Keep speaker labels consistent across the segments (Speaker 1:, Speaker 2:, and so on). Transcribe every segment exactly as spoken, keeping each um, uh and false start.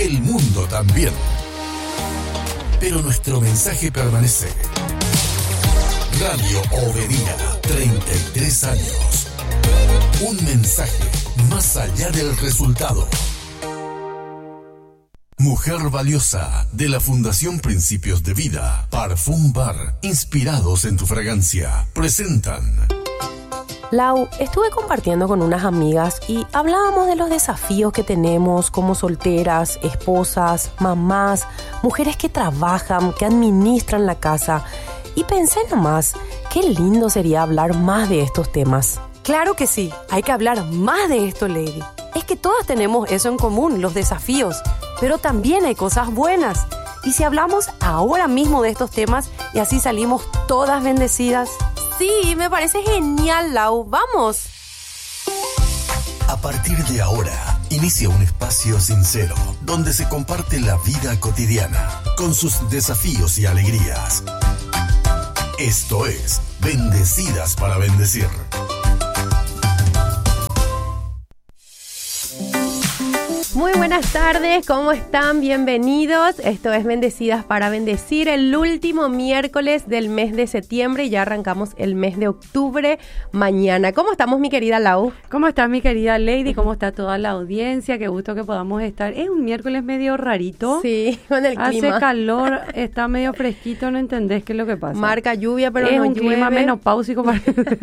Speaker 1: el mundo también. Pero nuestro mensaje permanece. Radio Obedía, treinta y tres años. Un mensaje más allá del resultado. Mujer Valiosa, de la Fundación Principios de Vida, Parfum Bar, inspirados en tu fragancia, presentan...
Speaker 2: Lau, estuve compartiendo con unas amigas y hablábamos de los desafíos que tenemos como solteras, esposas, mamás, mujeres que trabajan, que administran la casa. Y pensé nomás, qué lindo sería hablar más de estos temas.
Speaker 3: Claro que sí, hay que hablar más de esto, Lady. Es que todas tenemos eso en común, los desafíos. Pero también hay cosas buenas. ¿Y si hablamos ahora mismo de estos temas y así salimos todas bendecidas?
Speaker 2: Sí, me parece genial, Lau. ¡Vamos!
Speaker 1: A partir de ahora, inicia un espacio sincero donde se comparte la vida cotidiana con sus desafíos y alegrías. Esto es Bendecidas para Bendecir.
Speaker 2: Muy buenas tardes, ¿cómo están? Bienvenidos. Esto es Bendecidas para Bendecir, el último miércoles del mes de septiembre y ya arrancamos el mes de octubre mañana. ¿Cómo estamos, mi querida Lau?
Speaker 4: ¿Cómo estás, mi querida Lady? ¿Cómo está toda la audiencia? Qué gusto que podamos estar. Es un miércoles medio rarito.
Speaker 2: Sí, con el
Speaker 4: Hace
Speaker 2: clima.
Speaker 4: Hace calor, está medio fresquito, no entendés qué es lo que pasa.
Speaker 2: Marca lluvia, pero
Speaker 4: es
Speaker 2: no
Speaker 4: un
Speaker 2: llueve.
Speaker 4: clima menopáusico. Para...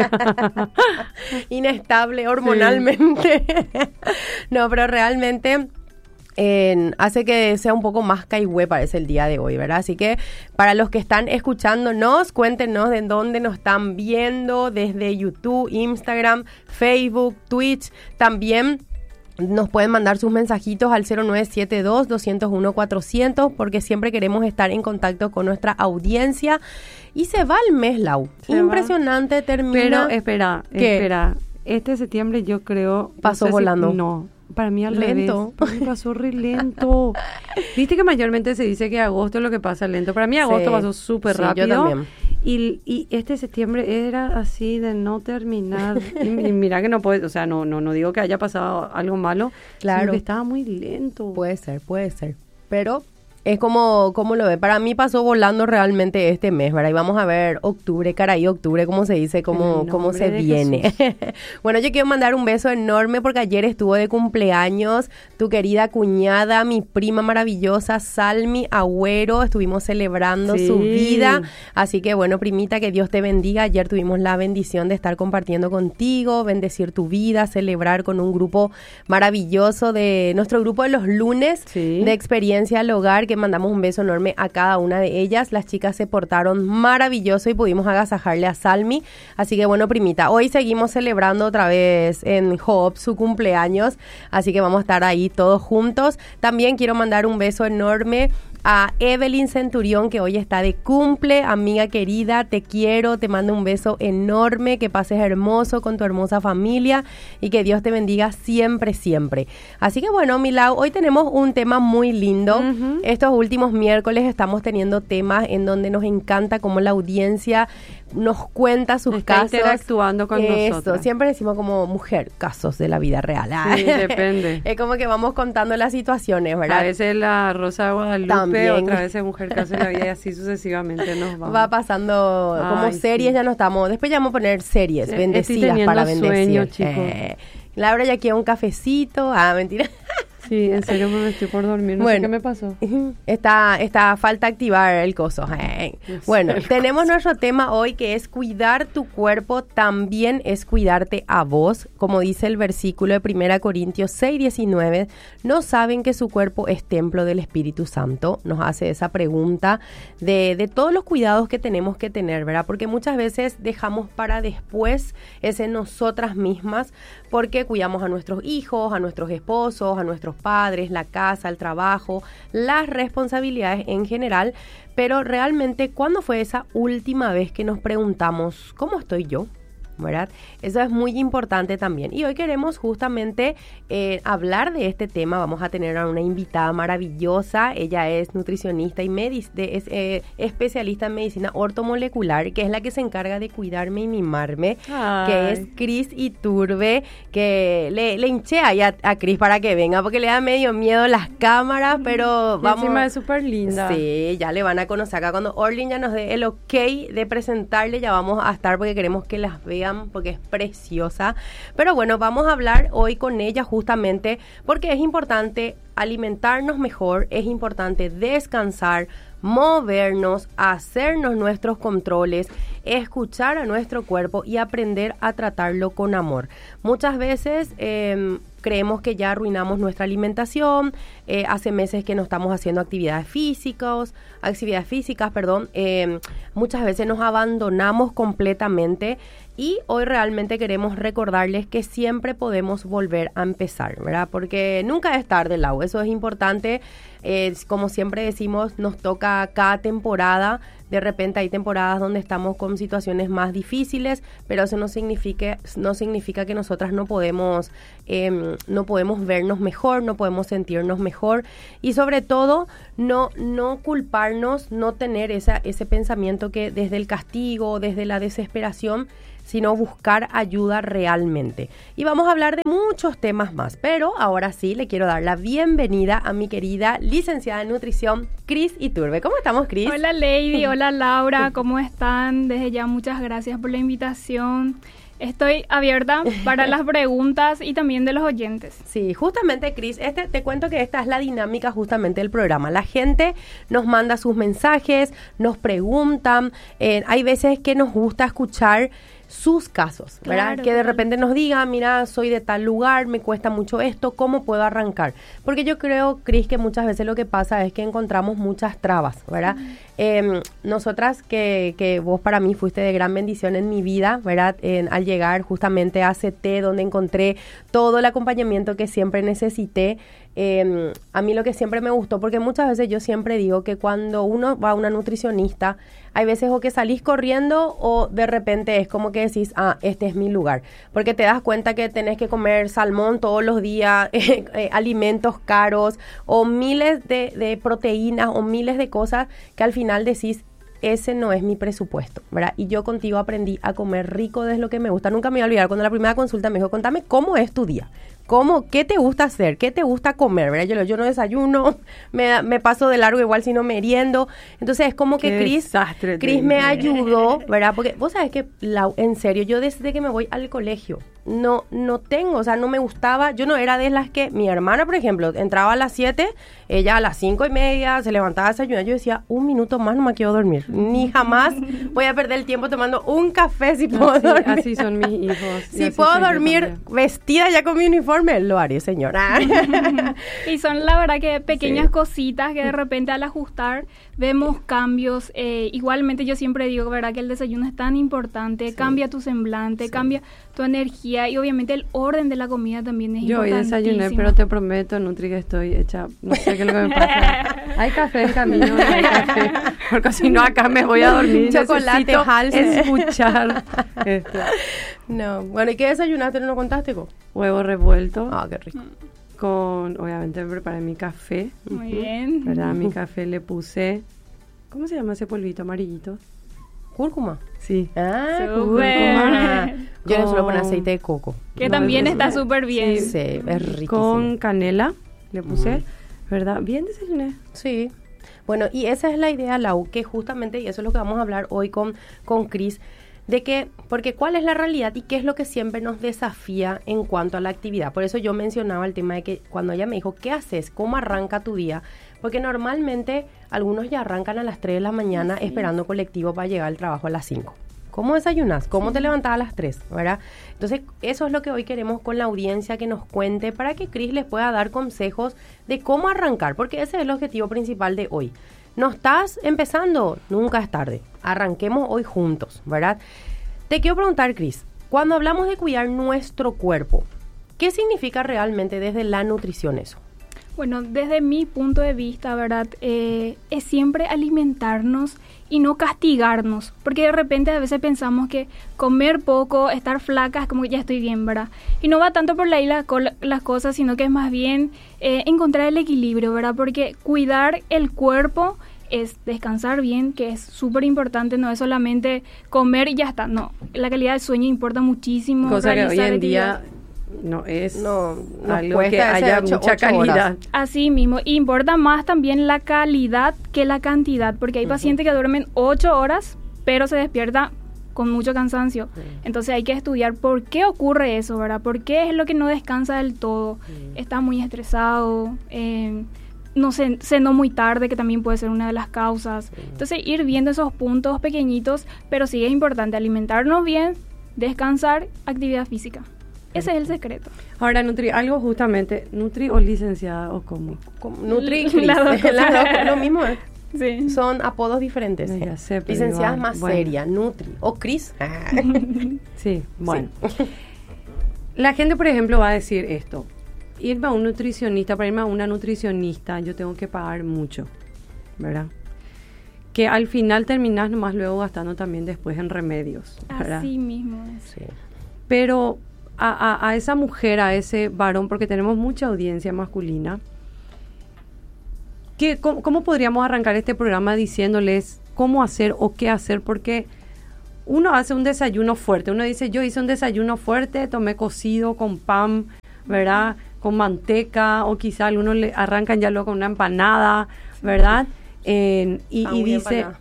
Speaker 2: Inestable hormonalmente. Sí. No, pero realmente... Eh, hace que sea un poco más caigüe, parece el día de hoy, ¿verdad? Así que para los que están escuchándonos, cuéntenos de dónde nos están viendo, desde YouTube, Instagram, Facebook, Twitch. También nos pueden mandar sus mensajitos al cero nueve siete dos, dos cero uno, cuatrocientos, porque siempre queremos estar en contacto con nuestra audiencia. Y se va el mes, Lau. Se Impresionante, va. Termina.
Speaker 4: Pero espera,
Speaker 2: ¿Qué?
Speaker 4: espera. Este septiembre yo creo...
Speaker 2: Pasó
Speaker 4: no sé
Speaker 2: volando.
Speaker 4: Si, no. Para mí al
Speaker 2: lento.
Speaker 4: revés. Para mí pasó re lento. Viste que mayormente se dice que agosto es lo que pasa lento. Para mí agosto sí, pasó súper
Speaker 2: sí,
Speaker 4: rápido.
Speaker 2: Yo también.
Speaker 4: Y, y este septiembre era así de no terminar. Y, y mira que no puede, o sea, no, no, no digo que haya pasado algo malo.
Speaker 2: Claro.
Speaker 4: Sino que estaba muy lento.
Speaker 2: Puede ser, puede ser. Pero... es como, como lo ve. Para mí pasó volando realmente este mes, ¿verdad? Y vamos a ver octubre, caray, octubre, ¿cómo se dice? ¿Cómo, cómo se viene? Bueno, yo quiero mandar un beso enorme porque ayer estuvo de cumpleaños tu querida cuñada, mi prima maravillosa, Salmi Agüero. Estuvimos celebrando sí. su vida. Así que, bueno, primita, que Dios te bendiga. Ayer tuvimos la bendición de estar compartiendo contigo, bendecir tu vida, celebrar con un grupo maravilloso de nuestro grupo de los lunes sí. de Experiencia al Hogar, que mandamos un beso enorme a cada una de ellas. Las chicas se portaron maravilloso y pudimos agasajarle a Salmi. Así que bueno, primita, hoy seguimos celebrando otra vez en Job su cumpleaños, así que vamos a estar ahí todos juntos. También quiero mandar un beso enorme a Evelyn Centurión, que hoy está de cumple. Amiga querida, te quiero, te mando un beso enorme, que pases hermoso con tu hermosa familia y que Dios te bendiga siempre, siempre. Así que bueno, Milau, hoy tenemos un tema muy lindo. Uh-huh. Estos últimos miércoles estamos teniendo temas en donde nos encanta cómo la audiencia nos cuenta sus
Speaker 4: está
Speaker 2: casos.
Speaker 4: Interactuando con
Speaker 2: Eso,
Speaker 4: nosotros.
Speaker 2: Siempre decimos como mujer, casos de la vida real.
Speaker 4: Sí, depende.
Speaker 2: Es como que vamos contando las situaciones, ¿verdad?
Speaker 4: A veces la Rosa de Guadalupe,
Speaker 2: también.
Speaker 4: Otra vez es mujer, casos de la vida y así sucesivamente nos vamos.
Speaker 2: Va pasando como Ay, series, sí. ya no estamos. Después ya vamos a poner series, sí, bendecidas para bendecir.
Speaker 4: Sueño, chicos.
Speaker 2: Eh, Laura ya quiere un cafecito. Ah, mentira.
Speaker 4: Sí, en serio me estoy por dormir, no
Speaker 2: bueno,
Speaker 4: sé qué me pasó.
Speaker 2: Está, está falta activar el coso. Eh. Bueno, tenemos coso. Nuestro tema hoy, que es cuidar tu cuerpo, también es cuidarte a vos. Como dice el versículo de primera Corintios seis, diecinueve, ¿no saben que su cuerpo es templo del Espíritu Santo? Nos hace esa pregunta de, de todos los cuidados que tenemos que tener, ¿verdad? Porque muchas veces dejamos para después ese nosotras mismas, porque cuidamos a nuestros hijos, a nuestros esposos, a nuestros padres, la casa, el trabajo, las responsabilidades en general, pero realmente, ¿cuándo fue esa última vez que nos preguntamos, ¿cómo estoy yo? ¿verdad? Eso es muy importante también. Y hoy queremos justamente eh, hablar de este tema. Vamos a tener a una invitada maravillosa. Ella es nutricionista y medic- de, es eh, especialista en medicina ortomolecular, que es la que se encarga de cuidarme y mimarme, Ay. que es Cris Iturbe, que le, le hinché ahí a, a Cris para que venga, porque le da medio miedo las cámaras, pero
Speaker 4: y
Speaker 2: vamos...
Speaker 4: encima es súper linda.
Speaker 2: Sí, ya le van a conocer acá. Cuando Orlin ya nos dé el ok de presentarle, ya vamos a estar porque queremos que las vean, porque es preciosa. Pero bueno, vamos a hablar hoy con ella justamente porque es importante alimentarnos mejor, es importante descansar, movernos, hacernos nuestros controles, escuchar a nuestro cuerpo y aprender a tratarlo con amor. Muchas veces eh, creemos que ya arruinamos nuestra alimentación, eh, hace meses que no estamos haciendo actividades físicas, actividades físicas, perdón, eh, muchas veces nos abandonamos completamente. Y hoy realmente queremos recordarles que siempre podemos volver a empezar, ¿verdad? Porque nunca es tarde, Lau, eso es importante. Eh, como siempre decimos, nos toca cada temporada. De repente hay temporadas donde estamos con situaciones más difíciles, pero eso no significa, no significa que nosotras no podemos, eh, no podemos vernos mejor, no podemos sentirnos mejor. Y sobre todo, no, no culparnos, no tener esa, ese pensamiento que desde el castigo, desde la desesperación, sino buscar ayuda realmente. Y vamos a hablar de muchos temas más, pero ahora sí le quiero dar la bienvenida a mi querida licenciada en nutrición, Cris Iturbe. ¿Cómo estamos, Cris?
Speaker 5: Hola, Lady. Hola, Laura. ¿Cómo están? Desde ya, muchas gracias por la invitación. Estoy abierta para las preguntas y también de los oyentes.
Speaker 2: Sí, justamente, Cris, este, te cuento que esta es la dinámica justamente del programa. La gente nos manda sus mensajes, nos preguntan, eh, hay veces que nos gusta escuchar sus casos, ¿verdad?
Speaker 5: Claro,
Speaker 2: que de
Speaker 5: claro.
Speaker 2: repente nos diga, mira, soy de tal lugar, me cuesta mucho esto, ¿cómo puedo arrancar? Porque yo creo, Cris, que muchas veces lo que pasa es que encontramos muchas trabas, ¿verdad? Mm. Eh, nosotras, que, que vos para mí fuiste de gran bendición en mi vida, ¿verdad? Eh, al llegar justamente a C T, donde encontré todo el acompañamiento que siempre necesité, eh, a mí lo que siempre me gustó, porque muchas veces yo siempre digo que cuando uno va a una nutricionista, hay veces o que salís corriendo o de repente es como que decís, ah, este es mi lugar. Porque te das cuenta que tenés que comer salmón todos los días, eh, eh, alimentos caros o miles de, de proteínas o miles de cosas que al final decís, ese no es mi presupuesto, ¿verdad? Y yo contigo aprendí a comer rico desde lo que me gusta. Nunca me voy a olvidar cuando la primera consulta me dijo, contame cómo es tu día. ¿Cómo? ¿Qué te gusta hacer? ¿Qué te gusta comer? ¿Verdad? Yo, yo no desayuno, me, me paso de largo igual si no meriendo. Entonces es como que Cris Cris me ayudó, ¿verdad? Porque vos sabés que, la, en serio, yo desde que me voy al colegio, no no tengo, o sea, no me gustaba, yo no era de las que, mi hermana, por ejemplo, entraba a las siete, ella a las cinco y media, se levantaba a desayunar, yo decía, un minuto más no me quiero dormir, ni jamás voy a perder el tiempo tomando un café si puedo
Speaker 4: así,
Speaker 2: dormir.
Speaker 4: Así son mis hijos.
Speaker 2: Si puedo dormir vestida ya con mi uniforme, lo haré, señora.
Speaker 5: Y son la verdad que pequeñas
Speaker 2: Sí.
Speaker 5: cositas que de repente al ajustar vemos cambios. Eh, igualmente yo siempre digo, verdad, que el desayuno es tan importante,
Speaker 2: Sí.
Speaker 5: cambia tu semblante,
Speaker 2: Sí.
Speaker 5: cambia tu energía y obviamente el orden de la comida también es
Speaker 4: Yo hoy
Speaker 5: importantísimo.
Speaker 4: desayuné, pero te prometo, Nutri, que estoy hecha, no sé qué es lo que me pasa. Hay café en camino, no hay café, porque si no acá me voy a dormir.
Speaker 2: Chocolate,
Speaker 4: Necesito
Speaker 2: Halse.
Speaker 4: escuchar esto.
Speaker 2: No, bueno, ¿y qué desayunaste? ¿No lo contaste, Co?
Speaker 4: Huevo revuelto,
Speaker 2: Ah, qué rico.
Speaker 4: con, obviamente preparé mi café,
Speaker 5: Muy bien.
Speaker 4: ¿verdad? Mi café le puse, ¿cómo se llama ese polvito amarillito?
Speaker 2: Cúrcuma.
Speaker 4: Sí.
Speaker 2: Ah,
Speaker 5: Súper.
Speaker 2: cúrcuma. Yo le suelo poner
Speaker 4: Con-
Speaker 2: aceite de coco.
Speaker 5: Que
Speaker 4: No,
Speaker 5: también
Speaker 4: no,
Speaker 5: está
Speaker 4: no.
Speaker 5: súper bien.
Speaker 2: Sí, es riquísimo.
Speaker 4: Con canela le puse,
Speaker 2: Mm.
Speaker 4: ¿verdad? Bien desayuné.
Speaker 2: Sí. Bueno, y esa es la idea, Lau, que justamente, y eso es lo que vamos a hablar hoy con, con Cris, de que, porque cuál es la realidad y qué es lo que siempre nos desafía en cuanto a la actividad. Por eso yo mencionaba el tema de que cuando ella me dijo, ¿qué haces? ¿Cómo arranca tu día? Porque normalmente algunos ya arrancan a las tres de la mañana
Speaker 5: Sí.
Speaker 2: esperando colectivo para llegar al trabajo a las cinco. ¿Cómo desayunas? ¿Cómo
Speaker 5: Sí.
Speaker 2: te levantas a las tres? ¿Verdad? Entonces, eso es lo que hoy queremos con la audiencia que nos cuente para que Cris les pueda dar consejos de cómo arrancar, porque ese es el objetivo principal de hoy. ¿No estás empezando? Nunca es tarde. Arranquemos hoy juntos, ¿verdad? Te quiero preguntar, Cris, cuando hablamos de cuidar nuestro cuerpo, ¿qué significa realmente desde la nutrición eso?
Speaker 5: Bueno, desde mi punto de vista, ¿verdad? Eh, es siempre alimentarnos y no castigarnos, porque de repente a veces pensamos que comer poco, estar flacas, como que ya estoy bien, ¿verdad? Y no va tanto por ahí la, las cosas, sino que es más bien eh, encontrar el equilibrio, ¿verdad? Porque cuidar el cuerpo es descansar bien, que es súper importante, no es solamente comer y ya está, no, la calidad del sueño importa muchísimo.
Speaker 4: Cosa que hoy en día no es
Speaker 2: no,
Speaker 4: algo que haya ocho, mucha ocho calidad.
Speaker 5: Horas. Así mismo, importa más también la calidad que la cantidad, porque hay uh-huh. pacientes que duermen ocho horas, pero se despierta con mucho cansancio. Uh-huh. Entonces hay que estudiar por qué ocurre eso, ¿verdad? ¿Por qué es lo que no descansa del todo? Uh-huh. Está muy estresado, eh, no sé, cenó muy tarde, que también puede ser una de las causas. Uh-huh. Entonces ir viendo esos puntos pequeñitos, pero sí es importante alimentarnos bien, descansar, actividad física. Ese es el secreto.
Speaker 4: Ahora, Nutri, algo justamente, Nutri o licenciada o cómo.
Speaker 2: Nutri y Cris, las dos, lo mismo es.
Speaker 5: Sí.
Speaker 2: Son apodos diferentes.
Speaker 4: No, ya sé, pero
Speaker 2: licenciada
Speaker 4: igual,
Speaker 2: más
Speaker 4: bueno.
Speaker 2: seria, Nutri o Cris.
Speaker 4: Sí, bueno.
Speaker 2: Sí.
Speaker 4: La gente, por ejemplo, va a decir esto. Irme a un nutricionista, para irme a una nutricionista, yo tengo que pagar mucho, ¿verdad? Que al final terminas nomás luego gastando también después en remedios, ¿verdad?
Speaker 5: Así mismo.
Speaker 2: Sí.
Speaker 4: Pero a, a, a esa mujer, a ese varón, porque tenemos mucha audiencia masculina, ¿qué, cómo, ¿cómo podríamos arrancar este programa diciéndoles cómo hacer o qué hacer? Porque uno hace un desayuno fuerte, uno dice, yo hice un desayuno fuerte, tomé cocido con pan, ¿verdad?, con manteca, o quizá algunos le arrancan ya luego con una empanada, ¿verdad? Eh, y, y dice, empanada.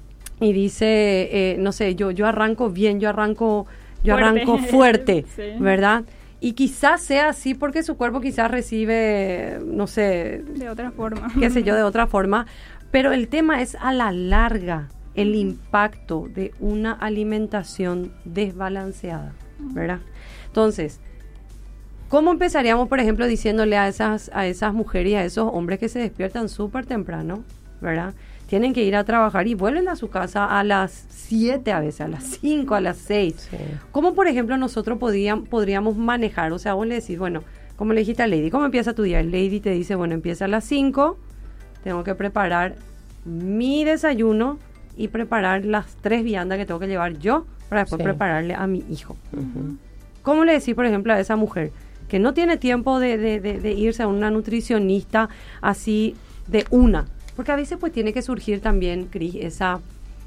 Speaker 4: y dice, eh, no sé, yo, yo arranco bien, yo arranco, yo fuerte. arranco fuerte, sí. ¿verdad? Y quizás sea así porque su cuerpo quizás recibe, no sé,
Speaker 5: de otra forma,
Speaker 4: qué sé yo, de otra forma, pero el tema es a la larga el impacto de una alimentación desbalanceada, ¿verdad? Entonces, ¿cómo empezaríamos, por ejemplo, diciéndole a esas, a esas mujeres y a esos hombres que se despiertan súper temprano, ¿verdad? Tienen que ir a trabajar y vuelven a su casa a las siete a veces, a las cinco, a las seis. Sí. ¿Cómo, por ejemplo, nosotros podríamos, podríamos manejar? O sea, vos le decís, bueno, como le dijiste a Lady, ¿cómo empieza tu día? Lady te dice, bueno, empieza a las cinco, tengo que preparar mi desayuno y preparar las tres viandas que tengo que llevar yo para después sí. prepararle a mi hijo. Uh-huh. ¿Cómo le decís, por ejemplo, a esa mujer que no tiene tiempo de, de, de, de irse a una nutricionista así de una? Porque a veces pues tiene que surgir también, Cris, esa,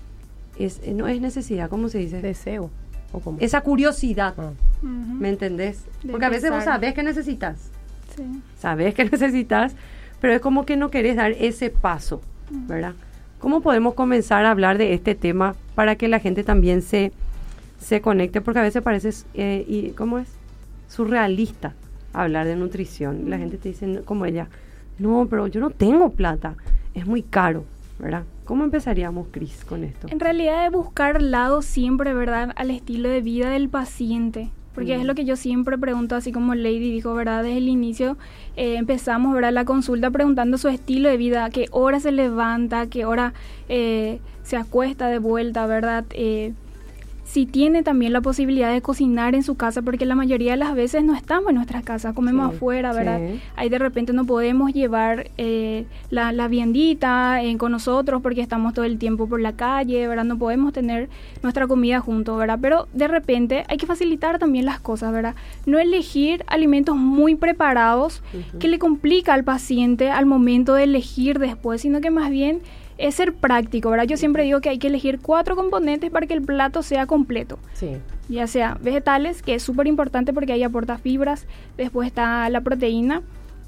Speaker 4: es, no es necesidad, ¿cómo se dice?
Speaker 2: Deseo. ¿O cómo?
Speaker 4: Esa curiosidad,
Speaker 2: ah.
Speaker 5: uh-huh.
Speaker 4: ¿me entendés?
Speaker 5: De
Speaker 4: Porque a veces
Speaker 5: pensar.
Speaker 4: vos sabés que necesitas,
Speaker 5: sí.
Speaker 4: sabés que necesitas, pero es como que no querés dar ese paso, uh-huh. ¿verdad? ¿Cómo podemos comenzar a hablar de este tema para que la gente también se, se conecte? Porque a veces parece, eh, y, ¿cómo es? Surrealista hablar de nutrición. La gente te dice, como ella, no, pero yo no tengo plata, es muy caro, ¿verdad? ¿Cómo empezaríamos, Cris, con esto?
Speaker 5: En realidad es buscar lado siempre, ¿verdad?, al estilo de vida del paciente. Porque mm. es lo que yo siempre pregunto, así como Lady dijo, ¿verdad? Desde el inicio eh, empezamos, ¿verdad?, la consulta preguntando su estilo de vida, a qué hora se levanta, a qué hora eh, se acuesta de vuelta, ¿verdad? Eh, si tiene también la posibilidad de cocinar en su casa, porque la mayoría de las veces no estamos en nuestras casas, comemos sí, afuera, ¿verdad? Sí. Ahí de repente no podemos llevar eh, la, la viandita eh, con nosotros porque estamos todo el tiempo por la calle, ¿verdad? No podemos tener nuestra comida juntos, ¿verdad? Pero de repente hay que facilitar también las cosas, ¿verdad? No elegir alimentos muy preparados uh-huh. que le complica al paciente al momento de elegir después, sino que más bien es ser práctico, ¿verdad? Yo siempre digo que hay que elegir cuatro componentes para que el plato sea completo.
Speaker 2: Sí.
Speaker 5: Ya sea vegetales, que es súper importante porque ahí aporta fibras. Después está la proteína,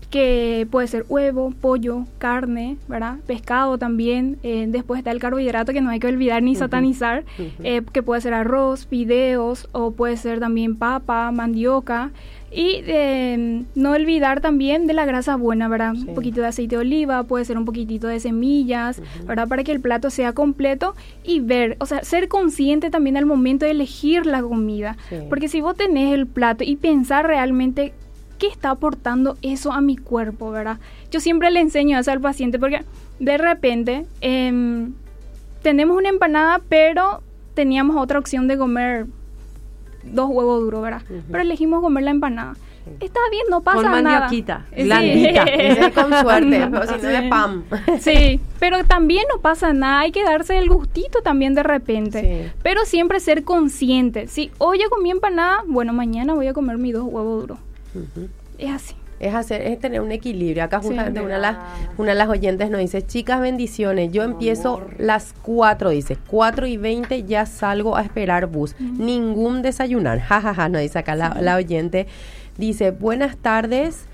Speaker 5: que puede ser huevo, pollo, carne, ¿verdad? Pescado también. Eh, después está el carbohidrato, que no hay que olvidar ni uh-huh. satanizar, uh-huh. Eh, que puede ser arroz, fideos, o puede ser también papa, mandioca. Y eh, no olvidar también de la grasa buena, ¿verdad? Sí. Un poquito de aceite de oliva, puede ser un poquitito de semillas, uh-huh. ¿verdad? Para que el plato sea completo y ver, o sea, ser consciente también al momento de elegir la comida. Sí. Porque si vos tenés el plato y pensar realmente qué está aportando eso a mi cuerpo, ¿verdad? Yo siempre le enseño eso al paciente porque de repente eh, tenemos una empanada, pero teníamos otra opción de comer dos huevos duros, ¿verdad? Uh-huh. Pero elegimos comer la empanada. está bien, no pasa
Speaker 4: con
Speaker 5: nada.
Speaker 4: mandioquita,
Speaker 5: Sí.
Speaker 4: blandita.
Speaker 2: Ese es con suerte, o si no
Speaker 5: Sí.
Speaker 2: es pam.
Speaker 5: Sí, pero también no pasa nada, hay que darse el gustito también de repente,
Speaker 2: Sí.
Speaker 5: pero siempre ser consciente. Si hoy ya comí empanada, bueno, mañana voy a comer mis dos huevos duros.
Speaker 2: Ujú.
Speaker 5: Es así.
Speaker 2: Es hacer, es tener un equilibrio. Acá
Speaker 5: Sí.
Speaker 2: justamente una, de las, una de las oyentes nos dice, chicas, bendiciones, yo empiezo las cuatro, dice, cuatro y veinte ya salgo a esperar bus, ningún desayunar, jajaja, ja, ja, nos dice acá la, la oyente, dice, buenas tardes,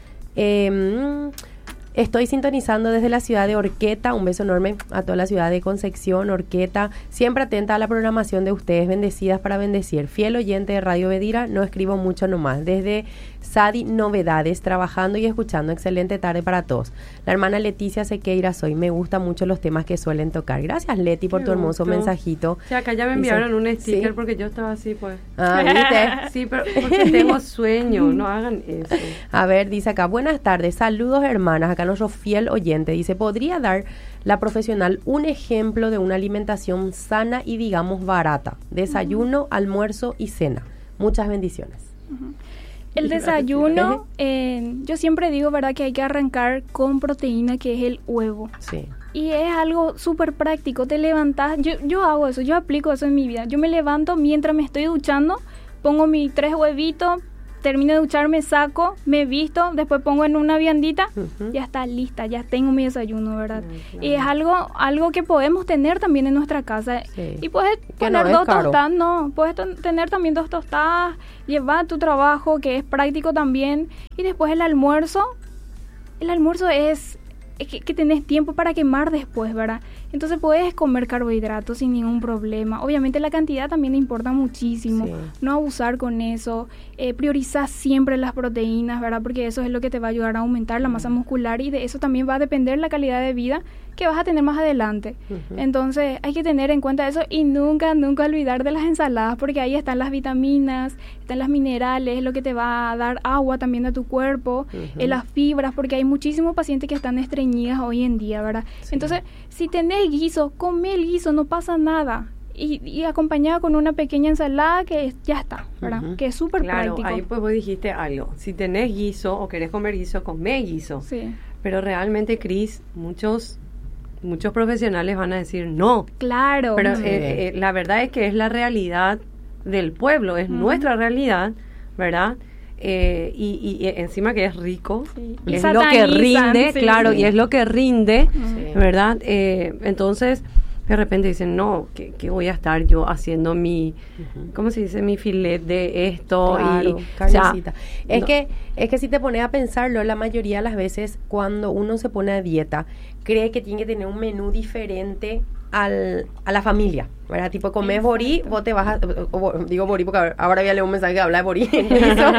Speaker 2: eh, estoy sintonizando desde la ciudad de Orqueta, un beso enorme a toda la ciudad de Concepción, Orqueta, siempre atenta a la programación de ustedes, bendecidas para bendecir, fiel oyente de Radio Bedira, no escribo mucho nomás, desde Sadi Novedades, trabajando y escuchando, excelente tarde para todos. La hermana Leticia Sequeira soy, me gustan mucho los temas que suelen tocar. Gracias Leti por
Speaker 4: Qué
Speaker 2: tu hermoso
Speaker 4: gusto.
Speaker 2: mensajito.
Speaker 4: Sí, acá ya me
Speaker 2: Dice,
Speaker 4: enviaron un sticker
Speaker 2: ¿sí?
Speaker 4: porque yo estaba así, pues.
Speaker 2: Ah, ¿viste?
Speaker 4: Sí, pero porque tengo sueño, no hagan eso.
Speaker 2: A ver, dice acá, buenas tardes, saludos hermanas, acá nuestro fiel oyente, dice, ¿podría dar la profesional un ejemplo de una alimentación sana y digamos barata? Desayuno, almuerzo y cena. Muchas bendiciones.
Speaker 5: El desayuno, eh, yo siempre digo, ¿verdad?, que hay que arrancar con proteína, que es el huevo.
Speaker 2: Sí.
Speaker 5: Y es algo súper práctico, te levantas, yo, yo hago eso, yo aplico eso en mi vida. Yo me levanto mientras me estoy duchando, pongo mis tres huevitos, termino de ducharme, saco, me visto, después pongo en una viandita,
Speaker 2: Ujú.
Speaker 5: ya está lista, ya tengo mi desayuno, ¿verdad?
Speaker 2: Mm,
Speaker 5: Y es algo algo que podemos tener también en nuestra casa.
Speaker 2: Sí.
Speaker 5: Y puedes
Speaker 2: Que
Speaker 5: poner
Speaker 2: no es
Speaker 5: dos
Speaker 2: caro.
Speaker 5: tostadas, no, puedes to- tener también dos tostadas, llevar tu trabajo, que es práctico también, y después el almuerzo, el almuerzo es... es que, que tenés tiempo para quemar después, ¿verdad? Entonces puedes comer carbohidratos sin ningún problema. Obviamente la cantidad también importa muchísimo.
Speaker 2: Sí.
Speaker 5: No abusar con eso. Eh, priorizar siempre las proteínas, ¿verdad? Porque eso es lo que te va a ayudar a aumentar la masa muscular y de eso también va a depender la calidad de vida que vas a tener más adelante.
Speaker 2: Ujú.
Speaker 5: Entonces hay que tener en cuenta eso y nunca, nunca olvidar de las ensaladas porque ahí están las vitaminas, están las minerales, lo que te va a dar agua también a tu cuerpo,
Speaker 2: Ujú.
Speaker 5: eh, las fibras, porque hay muchísimos pacientes que están estreñidas hoy en día, ¿verdad?
Speaker 2: Sí.
Speaker 5: Entonces, si tenés guiso, come el guiso, no pasa nada. Y, y acompañada con una pequeña ensalada que es- ya está, ¿verdad?
Speaker 2: Ujú.
Speaker 5: Que es súper
Speaker 4: Claro,
Speaker 5: práctico.
Speaker 4: ahí pues vos dijiste algo. Si tenés guiso o querés comer guiso, comé guiso.
Speaker 5: Sí,
Speaker 4: Pero realmente, Cris, muchos muchos profesionales van a decir no.
Speaker 5: claro.
Speaker 4: Pero
Speaker 2: Sí.
Speaker 4: eh, eh, la verdad es que es la realidad del pueblo, es
Speaker 5: Ujú.
Speaker 4: nuestra realidad, ¿verdad? Eh, y, y, y encima que es rico,
Speaker 5: Sí. Y
Speaker 4: es lo que
Speaker 5: satanizan,
Speaker 4: rinde,
Speaker 5: sí,
Speaker 4: claro,
Speaker 2: sí.
Speaker 4: y es lo que rinde,
Speaker 2: Sí.
Speaker 4: ¿verdad? Eh, entonces, de repente dicen, no, que, que voy a estar yo haciendo mi,
Speaker 2: Ujú.
Speaker 4: ¿cómo se dice? Mi filet de esto.
Speaker 2: Claro,
Speaker 4: y, o sea,
Speaker 2: carnecita. es
Speaker 4: no.
Speaker 2: que es que si te pones a pensarlo, la mayoría de las veces cuando uno se pone a dieta, cree que tiene que tener un menú diferente al, a la familia, ¿verdad? Tipo, comes borí, vos te vas a... o- o- digo borí porque ahora- ahora voy a leer un mensaje que habla de borí. Guiso.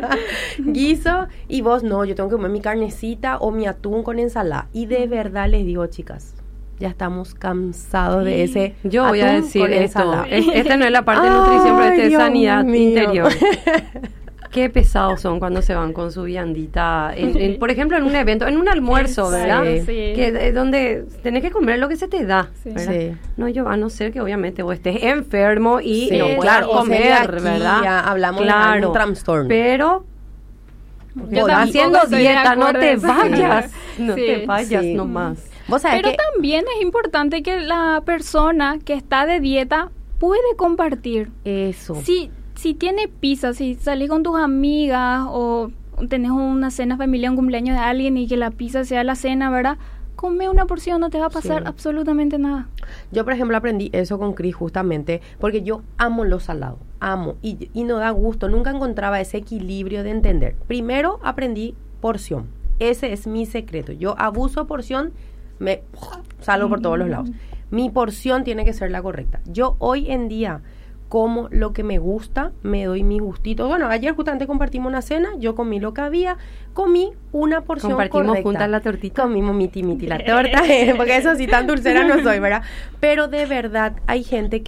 Speaker 2: Guiso. Y vos, no, yo tengo que comer mi carnecita o mi atún con ensalada. Y de verdad les digo, chicas, ya estamos cansados de ese
Speaker 4: Yo voy a
Speaker 2: atún
Speaker 4: decir
Speaker 2: con
Speaker 4: esto.
Speaker 2: ensalada.
Speaker 4: Es- Esta no es la parte de nutrición, pero
Speaker 2: Ay,
Speaker 4: esta es
Speaker 2: Dios
Speaker 4: sanidad
Speaker 2: mío.
Speaker 4: interior. Qué pesados son cuando se van con su viandita, en- en- por ejemplo, en un evento, en un almuerzo, ¿verdad?
Speaker 2: Sí.
Speaker 5: Sí.
Speaker 4: Que es donde tenés que comer lo que se te da,
Speaker 5: Sí.
Speaker 4: ¿verdad?
Speaker 2: Sí.
Speaker 4: No, yo, a no ser que obviamente vos estés enfermo y
Speaker 2: Sí,
Speaker 4: no puedas
Speaker 2: claro, o
Speaker 4: comer,
Speaker 2: sea, aquí
Speaker 4: ¿verdad?
Speaker 2: ya hablamos de algún trastorno.
Speaker 4: Pero
Speaker 5: Yo
Speaker 2: Por-
Speaker 5: tampoco
Speaker 4: haciendo
Speaker 5: estoy de
Speaker 4: dieta, no
Speaker 5: acuerdo
Speaker 4: te
Speaker 5: en eso.
Speaker 4: vayas, no
Speaker 5: Sí.
Speaker 4: te vayas
Speaker 2: Sí.
Speaker 4: nomás.
Speaker 2: Vos sabés
Speaker 5: Pero
Speaker 2: que...
Speaker 5: también es importante que la persona que está de dieta puede compartir.
Speaker 2: Eso.
Speaker 5: Si, si tiene pizza, si salís con tus amigas o tenés una cena familiar, un cumpleaños de alguien y que la pizza sea la cena, ¿verdad? Come una porción, no te va a pasar
Speaker 2: Sí.
Speaker 5: absolutamente nada.
Speaker 2: Yo, por ejemplo, aprendí eso con Cris justamente porque yo amo lo salado, amo, y, y no da gusto, nunca encontraba ese equilibrio de entender. Primero aprendí porción, ese es mi secreto. Yo abuso porción, me salgo por todos los lados. Mi porción tiene que ser la correcta. Yo hoy en día como lo que me gusta, me doy mi gustito. Bueno, ayer justamente compartimos una cena, yo comí lo que había, comí una porción
Speaker 4: Compartimos
Speaker 2: correcta.
Speaker 4: juntas la tortita.
Speaker 2: Comimos miti miti la torta, porque eso sí tan dulcera no soy, ¿verdad? Pero de verdad hay gente que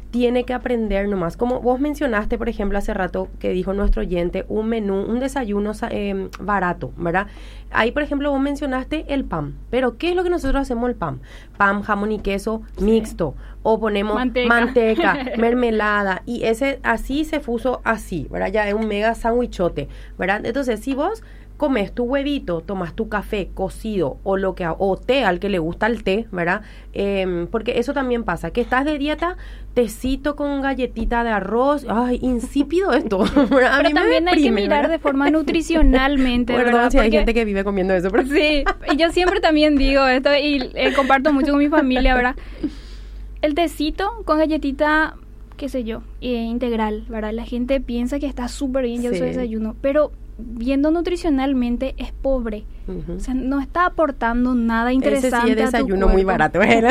Speaker 2: tiene que aprender nomás. Como vos mencionaste, por ejemplo, hace rato que dijo nuestro oyente, un menú, un desayuno eh, barato, ¿verdad? Ahí, por ejemplo, vos mencionaste el pan. Pero, ¿qué es lo que nosotros hacemos el pan? Pan, jamón y queso mixto. O ponemos manteca, manteca mermelada. Y ese así se fuso así, ¿verdad? Ya es un mega sandwichote, ¿verdad? Entonces, si vos comes tu huevito, tomas tu café cocido o lo que o té al que le gusta el té, ¿verdad? Eh, porque eso también pasa, que estás de dieta, tecito con galletita de arroz, ay, insípido esto. A
Speaker 5: pero
Speaker 2: mí
Speaker 5: también
Speaker 2: me deprime,
Speaker 5: hay que mirar
Speaker 2: ¿verdad?
Speaker 5: de forma nutricionalmente,
Speaker 2: Perdón
Speaker 5: ¿verdad?
Speaker 2: si hay
Speaker 5: Porque,
Speaker 2: gente que vive comiendo eso, pero
Speaker 5: sí, y yo siempre también digo esto y eh, comparto mucho con mi familia, ¿verdad? El tecito con galletita, qué sé yo, eh, integral, ¿verdad? La gente piensa que está súper bien, yo
Speaker 2: Sí.
Speaker 5: uso desayuno, pero viendo nutricionalmente es pobre.
Speaker 2: Uh-huh.
Speaker 5: O sea, no está aportando nada interesante.
Speaker 2: Ese sí es
Speaker 5: a tu
Speaker 2: desayuno
Speaker 5: cuerpo.
Speaker 2: muy barato, ¿verdad?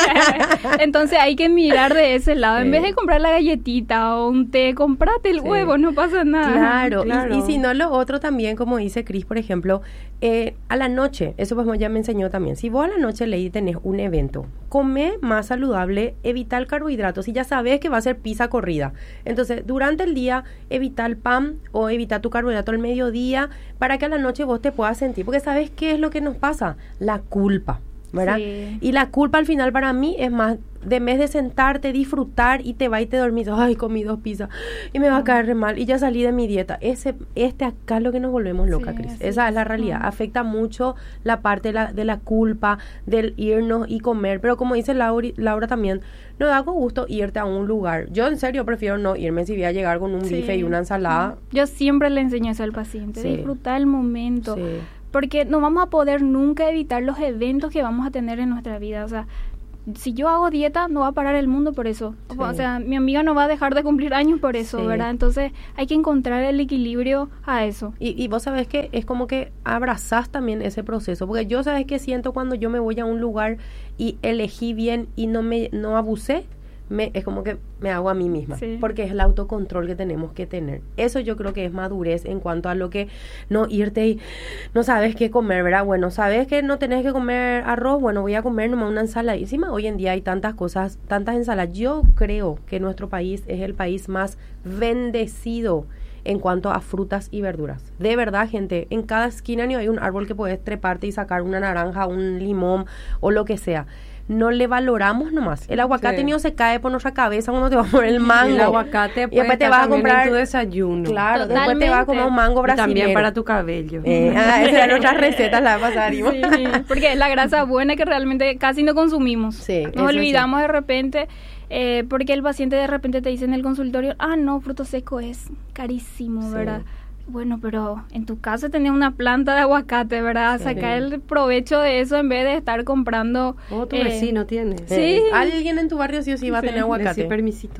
Speaker 5: Entonces hay que mirar de ese lado. En
Speaker 2: Sí.
Speaker 5: vez de comprar la galletita o un té, comprate el
Speaker 2: Sí.
Speaker 5: huevo, no pasa nada.
Speaker 2: Claro,
Speaker 3: Claro.
Speaker 2: Y, y si no, lo otro también, como dice Cris, por ejemplo, eh, a la noche, eso pues ya me enseñó también, si vos a la noche leí tenés un evento, come más saludable, evita el carbohidrato, si ya sabes que va a ser pizza corrida. Entonces, durante el día, evita el pan o evita tu carbohidrato al mediodía para que a la noche vos te puedas sentir, porque ¿sabes qué es lo que nos pasa? La culpa, ¿verdad?
Speaker 5: Sí.
Speaker 2: Y la culpa al final para mí es más, de vez de sentarte, disfrutar y te va y te dormís, ay, comí dos pizzas y me va a caer re mal y ya salí de mi dieta. Ese, este acá es lo que nos volvemos locas,
Speaker 5: Sí,
Speaker 2: Cris.
Speaker 5: así
Speaker 2: Esa es la
Speaker 5: es.
Speaker 2: realidad.
Speaker 5: Mm.
Speaker 2: Afecta mucho la parte de la, de la culpa, del irnos y comer. Pero como dice Laura, Laura también, no da gusto irte a un lugar. Yo en serio prefiero no irme si voy a llegar con un
Speaker 5: Sí.
Speaker 2: bife y una ensalada.
Speaker 5: Yo siempre le enseño eso al paciente,
Speaker 2: Sí.
Speaker 5: disfrutar el momento.
Speaker 2: Sí.
Speaker 5: Porque no vamos a poder nunca evitar los eventos que vamos a tener en nuestra vida. O sea, si yo hago dieta, no va a parar el mundo por eso.
Speaker 2: Sí.
Speaker 5: O sea, mi amiga no va a dejar de cumplir años por eso,
Speaker 2: Sí.
Speaker 5: ¿verdad? Entonces, hay que encontrar el equilibrio a eso.
Speaker 2: Y, y vos sabés que es como que abrazás también ese proceso, porque yo sabés que siento cuando yo me voy a un lugar y elegí bien y no me no abusé, me, es como que me hago a mí misma,
Speaker 5: Sí.
Speaker 2: porque es el autocontrol que tenemos que tener. Eso yo creo que es madurez en cuanto a lo que no irte y no sabes qué comer, ¿verdad? Bueno, sabes que no tenés que comer arroz, bueno, voy a comer nomás una ensalada. Y encima hoy en día hay tantas cosas, tantas ensaladas. Yo creo que nuestro país es el país más bendecido en cuanto a frutas y verduras. De verdad, gente, en cada esquina ni hay un árbol que puedes treparte y sacar una naranja, un limón o lo que sea. No le valoramos nomás. El aguacate
Speaker 3: Sí.
Speaker 2: ni se cae por nuestra cabeza cuando te va a poner el mango.
Speaker 3: El aguacate
Speaker 2: y
Speaker 3: puede
Speaker 2: después te
Speaker 3: estar
Speaker 2: vas a
Speaker 3: también
Speaker 2: comprar
Speaker 3: en tu desayuno.
Speaker 2: Claro, después te vas a comer un
Speaker 5: Totalmente.
Speaker 2: mango
Speaker 3: Y
Speaker 2: brasileño.
Speaker 3: también para tu cabello.
Speaker 2: Eh, ah, esa era nuestra receta la vez pasada.
Speaker 5: Sí, porque es la grasa buena que realmente casi no consumimos.
Speaker 2: Sí, eso
Speaker 5: Nos
Speaker 2: sí.
Speaker 5: olvidamos de repente, eh, porque el paciente de repente te dice en el consultorio, ah, no, fruto seco es carísimo,
Speaker 2: Sí.
Speaker 5: ¿verdad? Bueno, pero en tu casa tenés una planta de aguacate, ¿verdad?
Speaker 2: Sí.
Speaker 5: Sacar el provecho de eso en vez de estar comprando...
Speaker 3: O tu
Speaker 5: eh,
Speaker 3: vecino tiene.
Speaker 5: Sí.
Speaker 2: Eh, alguien en tu barrio sí o sí va a tener aguacate.
Speaker 3: Decí permisito.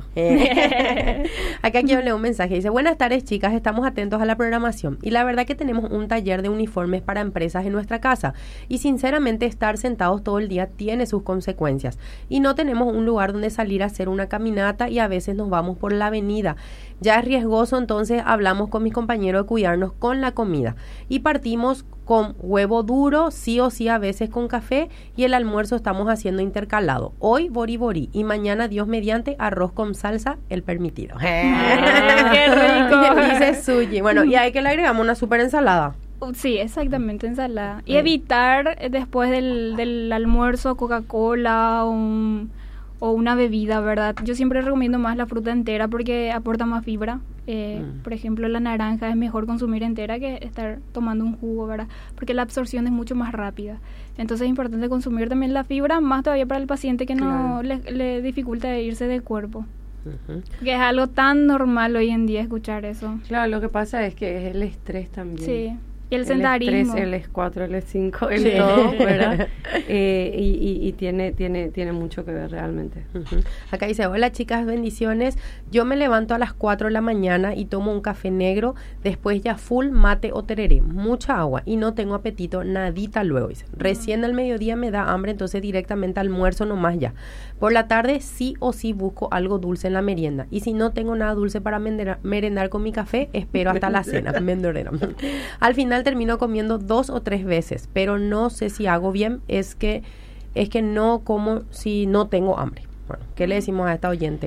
Speaker 2: Eh. Acá quiero leer un mensaje. Dice, buenas tardes chicas, estamos atentos a la programación. Y la verdad que tenemos un taller de uniformes para empresas en nuestra casa. Y sinceramente estar sentados todo el día tiene sus consecuencias. Y no tenemos un lugar donde salir a hacer una caminata y a veces nos vamos por la avenida. Ya es riesgoso, entonces hablamos con mis compañeros de cuidarnos con la comida. Y partimos con huevo duro, sí o sí a veces con café, y el almuerzo estamos haciendo intercalado. Hoy bori bori y mañana, Dios mediante, arroz con salsa, el permitido.
Speaker 5: ¡Qué rico!
Speaker 2: Dice Suyi. Bueno, y ahí que le agregamos una super ensalada.
Speaker 5: Uh, Sí, exactamente, ensalada. Y
Speaker 2: Eh.
Speaker 5: evitar eh, después del, del almuerzo Coca-Cola o, un- o una bebida, ¿verdad? Yo siempre recomiendo más la fruta entera porque aporta más fibra. Eh,
Speaker 2: Mm.
Speaker 5: Por ejemplo, la naranja es mejor consumir entera que estar tomando un jugo, ¿verdad? Porque la absorción es mucho más rápida. Entonces es importante consumir también la fibra, más todavía para el paciente que no le, le dificulta irse del cuerpo.
Speaker 2: Ujú.
Speaker 5: Que es algo tan normal hoy en día escuchar eso.
Speaker 3: Claro, lo que pasa es que es el estrés también.
Speaker 5: Sí. Y el
Speaker 3: El
Speaker 5: sentarismo.
Speaker 3: estrés, el es cuatro, el es cinco, el
Speaker 2: Sí.
Speaker 3: todo, ¿verdad? Eh, y y, y tiene, tiene, tiene mucho que ver realmente.
Speaker 2: Ujú. Acá dice, hola chicas, bendiciones. Yo me levanto a las cuatro de la mañana y tomo un café negro, después ya full mate o tereré, mucha agua y no tengo apetito, nadita luego. Dice. Recién al mediodía me da hambre, entonces directamente almuerzo nomás ya. Por la tarde sí o sí busco algo dulce en la merienda y si no tengo nada dulce para mendera- merendar con mi café, espero hasta la cena. Mendorera. Al final termino comiendo dos o tres veces, pero no sé si hago bien, es que es que no como si no tengo hambre. Bueno, ¿qué le decimos a esta oyente?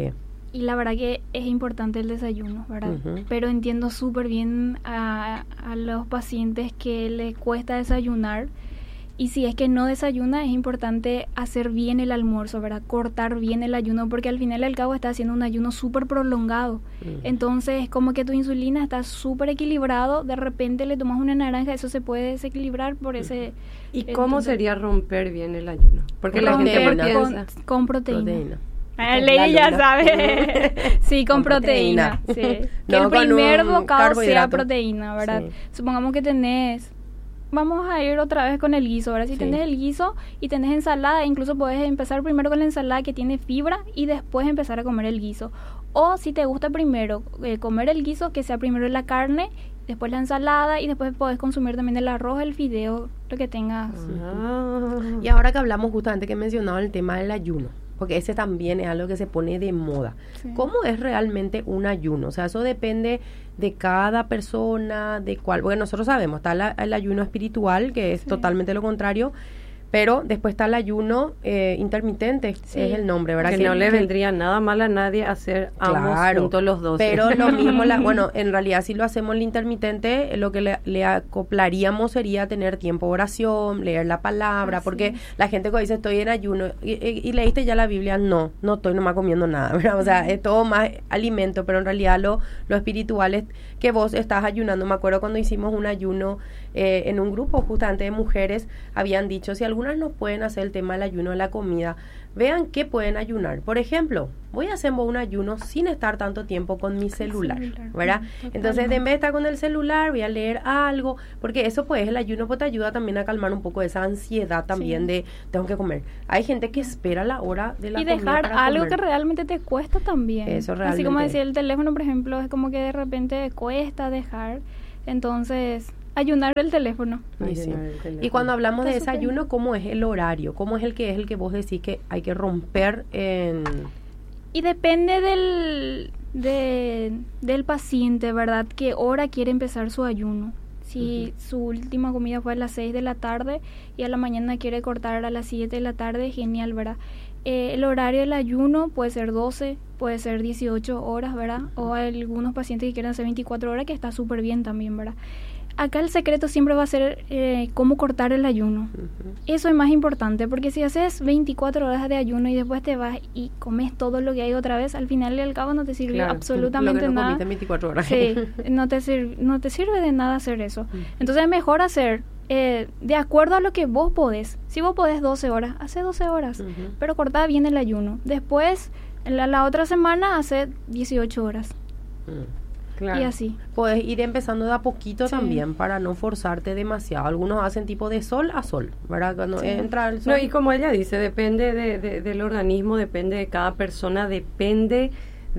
Speaker 5: Y la verdad que es importante el desayuno, ¿verdad? Uh-huh. Pero entiendo súper bien a, a los pacientes que les cuesta desayunar. Y si es que no desayuna, es importante hacer bien el almuerzo, ¿verdad? Cortar bien el ayuno, porque al final y al cabo está haciendo un ayuno súper prolongado. Uh-huh. Entonces, como que tu insulina está súper equilibrado, de repente le tomas una naranja, eso se puede desequilibrar por ese...
Speaker 4: ¿Y cómo entonces, sería romper bien el ayuno? Porque la gente piensa...
Speaker 5: Con, con proteína. proteína. Ah, Ley ya sabe. Sí, con, con proteína. proteína. Sí. Que no, el primer bocado sea proteína, ¿verdad? Sí. Supongamos que tenés... Vamos a ir otra vez con el guiso, ¿verdad? Si sí. tenés el guiso y tenés ensalada, incluso puedes empezar primero con la ensalada que tiene fibra y después empezar a comer el guiso. O si te gusta primero eh, comer el guiso, que sea primero la carne, después la ensalada y después podés consumir también el arroz, el fideo, lo que tengas.
Speaker 2: Ah. Y ahora que hablamos justamente que mencionaba el tema del ayuno, porque ese también es algo que se pone de moda. Sí. ¿Cómo es realmente un ayuno? O sea, eso depende de cada persona, de cuál, porque nosotros sabemos, está la, el ayuno espiritual, que es sí. totalmente lo contrario, pero después está el ayuno eh, intermitente, sí. es el nombre, ¿verdad?
Speaker 4: Que, que no le vendría nada mal a nadie hacer ambos
Speaker 2: claro,
Speaker 4: juntos los dos.
Speaker 2: Pero lo mismo, la, bueno, en realidad si lo hacemos el intermitente, lo que le, le acoplaríamos sería tener tiempo de oración, leer la palabra, ah, porque sí. la gente cuando dice estoy en ayuno, y, y, y leíste ya la Biblia, no, no estoy nomás comiendo nada, ¿verdad? O sea, es todo más alimento, pero en realidad lo, lo espiritual es que vos estás ayunando. Me acuerdo cuando hicimos un ayuno eh, en un grupo justamente de mujeres, habían dicho, si algunas no pueden hacer el tema del ayuno de la comida, vean qué pueden ayunar. Por ejemplo, voy a hacer un ayuno sin estar tanto tiempo con mi celular, celular ¿verdad? Totalmente. Entonces, en vez de estar con el celular, voy a leer algo, porque eso pues, el ayuno pues te ayuda también a calmar un poco esa ansiedad también sí. de, tengo que comer. Hay gente que espera la hora de la
Speaker 5: y
Speaker 2: comida
Speaker 5: Y dejar
Speaker 2: para
Speaker 5: algo
Speaker 2: comer.
Speaker 5: que realmente te cuesta también.
Speaker 2: Eso realmente.
Speaker 5: Así como decía el teléfono, por ejemplo, es como que de repente cuesta dejar, entonces... ayunar el teléfono.
Speaker 2: Ay, sí. el teléfono. Y cuando hablamos de desayuno, ¿cómo es el horario? ¿Cómo es el que es el que vos decís que hay que romper en...?
Speaker 5: Y depende del de, del paciente, ¿verdad? ¿Qué hora quiere empezar su ayuno? Si uh-huh. su última comida fue a las seis de la tarde y a la mañana quiere cortar a las siete de la tarde, genial, ¿verdad? Eh, el horario del ayuno puede ser doce, puede ser dieciocho horas, ¿verdad? O hay algunos pacientes que quieren hacer veinticuatro horas, que está súper bien también, ¿verdad? Acá el secreto siempre va a ser eh, cómo cortar el ayuno. Uh-huh. Eso es más importante, porque si haces veinticuatro horas de ayuno y después te vas y comes todo lo que hay otra vez, al final y al cabo no te sirve claro, absolutamente
Speaker 2: lo que no
Speaker 5: nada.
Speaker 2: Comiste veinticuatro horas.
Speaker 5: Sí, no te, sir- no te sirve de nada hacer eso. Uh-huh. Entonces es mejor hacer eh, de acuerdo a lo que vos podés. Si vos podés doce horas, hace doce horas, uh-huh. pero cortá bien el ayuno. Después, la, la otra semana, hace dieciocho horas. Uh-huh. Claro. Y así.
Speaker 2: Puedes ir empezando de a poquito sí. también para no forzarte demasiado. Algunos hacen tipo de sol a sol, ¿verdad? Cuando sí. entra el sol.
Speaker 4: No, y como ella dice, depende de, de, del organismo, depende de cada persona, depende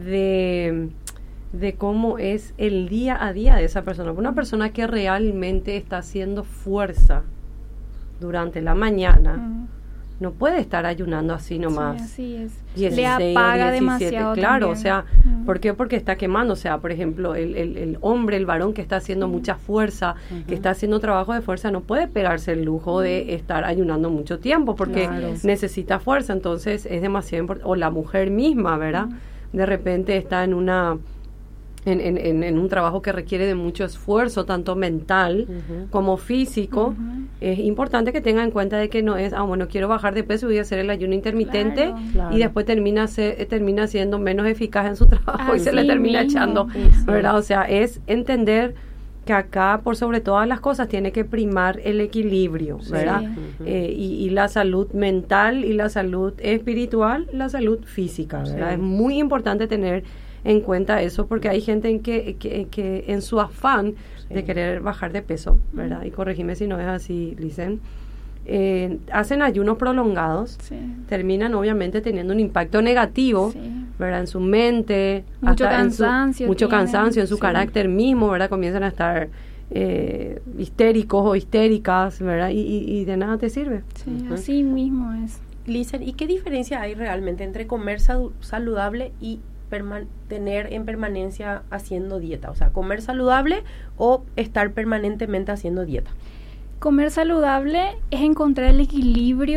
Speaker 4: de, de cómo es el día a día de esa persona. Una persona que realmente está haciendo fuerza durante la mañana, mm. no puede estar ayunando así nomás.
Speaker 5: Sí, así es.
Speaker 4: dieciséis,
Speaker 5: le apaga
Speaker 4: diecisiete,
Speaker 5: demasiado.
Speaker 4: Claro,
Speaker 5: también.
Speaker 4: o sea, uh-huh. ¿por qué? Porque está quemando. O sea, por ejemplo, el, el, el hombre, el varón que está haciendo uh-huh. mucha fuerza, uh-huh. que está haciendo trabajo de fuerza, no puede pegarse el lujo uh-huh. de estar ayunando mucho tiempo porque claro. necesita fuerza. Entonces, es demasiado importante. O la mujer misma, ¿verdad? Uh-huh. De repente está en una... En, en, en, en un trabajo que requiere de mucho esfuerzo, tanto mental uh-huh. como físico, uh-huh. es importante que tenga en cuenta de que no es, ah, bueno, quiero bajar de peso y voy a hacer el ayuno intermitente claro, claro. y después termina se, termina siendo menos eficaz en su trabajo Así y se le termina mismo. echando, sí. ¿verdad? O sea, es entender que acá, por sobre todas las cosas, tiene que primar el equilibrio, ¿verdad? Sí. Eh, y, y la salud mental y la salud espiritual, la salud física, ¿verdad? Sí. Es muy importante tener en cuenta eso, porque hay gente en que, que, que en su afán sí. de querer bajar de peso, ¿verdad? Y corregime si no es así, Licen, eh, hacen ayunos prolongados, sí. terminan obviamente teniendo un impacto negativo, sí. ¿verdad? En su mente,
Speaker 5: mucho
Speaker 4: hasta
Speaker 5: cansancio,
Speaker 4: en su, mucho
Speaker 5: tienen,
Speaker 4: cansancio en su
Speaker 5: sí.
Speaker 4: carácter mismo, ¿verdad? Comienzan a estar eh, histéricos o histéricas, ¿verdad? Y, y, y de nada te sirve.
Speaker 5: Sí, uh-huh. así mismo es.
Speaker 2: Licen, ¿y qué diferencia hay realmente entre comer sal- saludable y Perman- tener en permanencia haciendo dieta? O sea, comer saludable o estar permanentemente haciendo dieta.
Speaker 5: Comer saludable es encontrar el equilibrio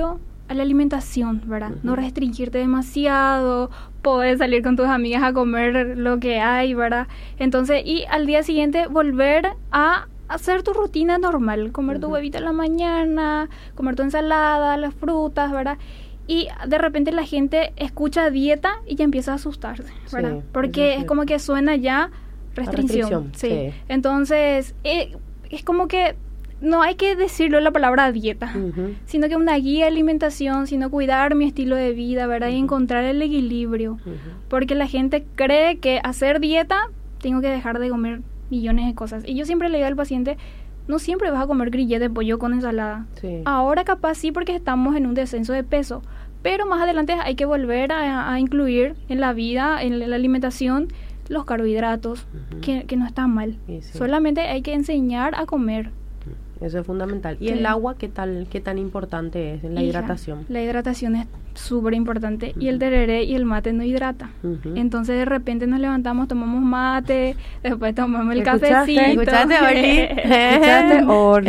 Speaker 5: a la alimentación, ¿verdad?
Speaker 2: Uh-huh.
Speaker 5: No restringirte demasiado, poder salir con tus amigas a comer lo que hay, ¿verdad? Entonces, y al día siguiente volver a hacer tu rutina normal, comer uh-huh. tu huevito en la mañana, comer tu ensalada, las frutas, ¿verdad? Y de repente la gente escucha dieta y ya empieza a asustarse, ¿verdad? Sí, porque es, es como que suena ya restricción. restricción sí. sí. Entonces, eh, es como que no hay que decirlo la palabra dieta, uh-huh. sino que una guía de alimentación, sino cuidar mi estilo de vida, ¿verdad? Uh-huh. Y encontrar el equilibrio. Uh-huh. Porque la gente cree que hacer dieta, tengo que dejar de comer millones de cosas. Y yo siempre le digo al paciente, no siempre vas a comer grillete de pollo con ensalada. Sí. Ahora capaz sí porque estamos en un descenso de peso, pero más adelante hay que volver a, a incluir en la vida, en la alimentación, los carbohidratos, uh-huh. que, que no están mal. Sí. Solamente hay que enseñar a comer.
Speaker 2: Eso es fundamental. ¿Y sí. el agua qué tal, qué tan importante es en la Hija, hidratación?
Speaker 5: La hidratación es súper importante. Uh-huh. Y el tereré y el mate no hidrata. Uh-huh. Entonces de repente nos levantamos, tomamos mate, después tomamos el cafecito.
Speaker 2: ¿Escuchaste, Orly?
Speaker 4: ¿Escuchaste, Orly?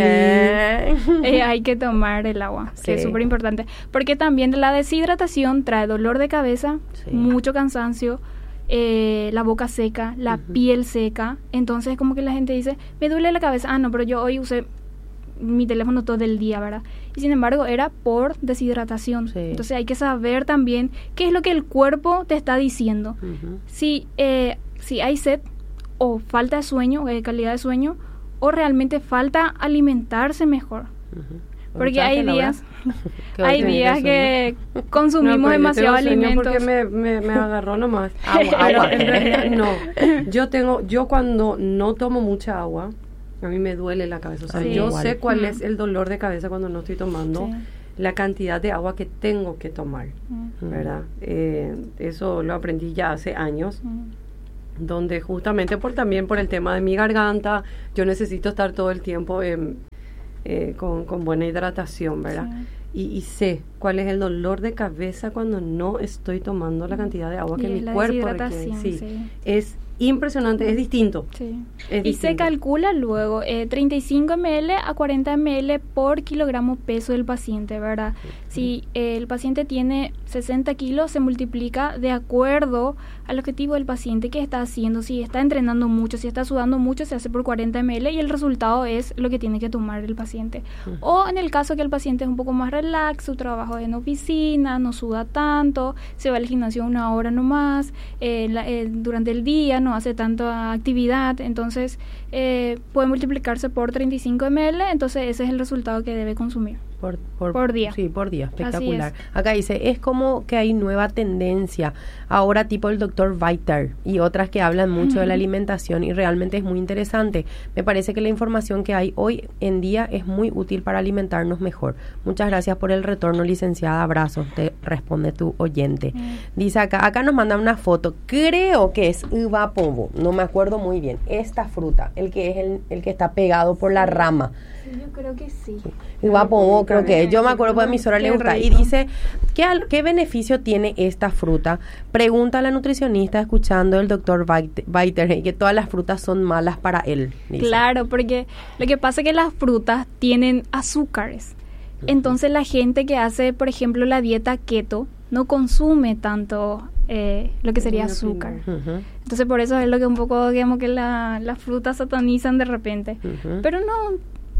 Speaker 5: eh, hay que tomar el agua, sí. que es súper importante. Porque también la deshidratación trae dolor de cabeza, sí. mucho cansancio, eh, la boca seca, la uh-huh. piel seca. Entonces como que la gente dice, me duele la cabeza. Ah, no, pero yo hoy usé mi teléfono todo el día, ¿verdad? Y sin embargo era por deshidratación. Sí. Entonces hay que saber también qué es lo que el cuerpo te está diciendo. Uh-huh. Si, eh, si hay sed o falta de sueño, de calidad de sueño, o realmente falta alimentarse mejor. Uh-huh. Porque hay días hay días que consumimos no, demasiado alimento.
Speaker 4: Porque me, me, me agarró nomás. Agua, agua. En realidad, no. Yo tengo, yo cuando no tomo mucha agua, a mí me duele la cabeza. O sea, sí, yo igual. sé cuál mm. es el dolor de cabeza cuando no estoy tomando sí. la cantidad de agua que tengo que tomar, mm. ¿verdad? Eh, eso lo aprendí ya hace años, mm. donde justamente por también por el tema de mi garganta, yo necesito estar todo el tiempo en, eh, con, con buena hidratación, ¿verdad? Sí. Y, y sé cuál es el dolor de cabeza cuando no estoy tomando la cantidad de agua que mi cuerpo requiere. Sí, sí. Es impresionante, es distinto.
Speaker 5: Sí.
Speaker 4: Es
Speaker 5: y
Speaker 4: distinto.
Speaker 5: Se calcula luego eh, treinta y cinco mililitros a cuarenta mililitros por kilogramo peso del paciente, ¿verdad? Uh-huh. Si eh, el paciente tiene sesenta kilos, se multiplica de acuerdo al objetivo del paciente que está haciendo. Si está entrenando mucho, si está sudando mucho, se hace por cuarenta mililitros y el resultado es lo que tiene que tomar el paciente. Uh-huh. O en el caso que el paciente es un poco más relax, su trabajo es en oficina, no suda tanto, se va al gimnasio una hora nomás, eh, la, eh, durante el día no hace tanta actividad, entonces eh, puede multiplicarse por treinta y cinco mililitros, entonces ese es el resultado que debe consumir.
Speaker 2: Por, por,
Speaker 5: por día.
Speaker 2: Sí, por día, espectacular. Acá dice, es como que hay nueva tendencia, ahora tipo el doctor Viter y otras que hablan mucho uh-huh. de la alimentación y realmente es muy interesante. Me parece que la información que hay hoy en día es muy útil para alimentarnos mejor. Muchas gracias por el retorno, licenciada. Abrazos, te responde tu oyente. Uh-huh. Dice acá, acá nos manda una foto, creo que es uva pombo, no me acuerdo muy bien, esta fruta, el que es el, el que está pegado por la rama.
Speaker 5: Sí, yo creo que sí.
Speaker 2: sí. Uva pombo, creo que yo me acuerdo, pues a mi suegra le gusta. Y dice, ¿qué, ¿qué beneficio tiene esta fruta? Pregunta a la nutricionista escuchando el doctor Viter, que todas las frutas son malas para él. Dice.
Speaker 5: Claro, porque lo que pasa es que las frutas tienen azúcares. Uh-huh. Entonces la gente que hace, por ejemplo, la dieta keto, no consume tanto eh, lo que sería azúcar. Uh-huh. Entonces por eso es lo que un poco, digamos, que la, las frutas satanizan de repente. Uh-huh. Pero no...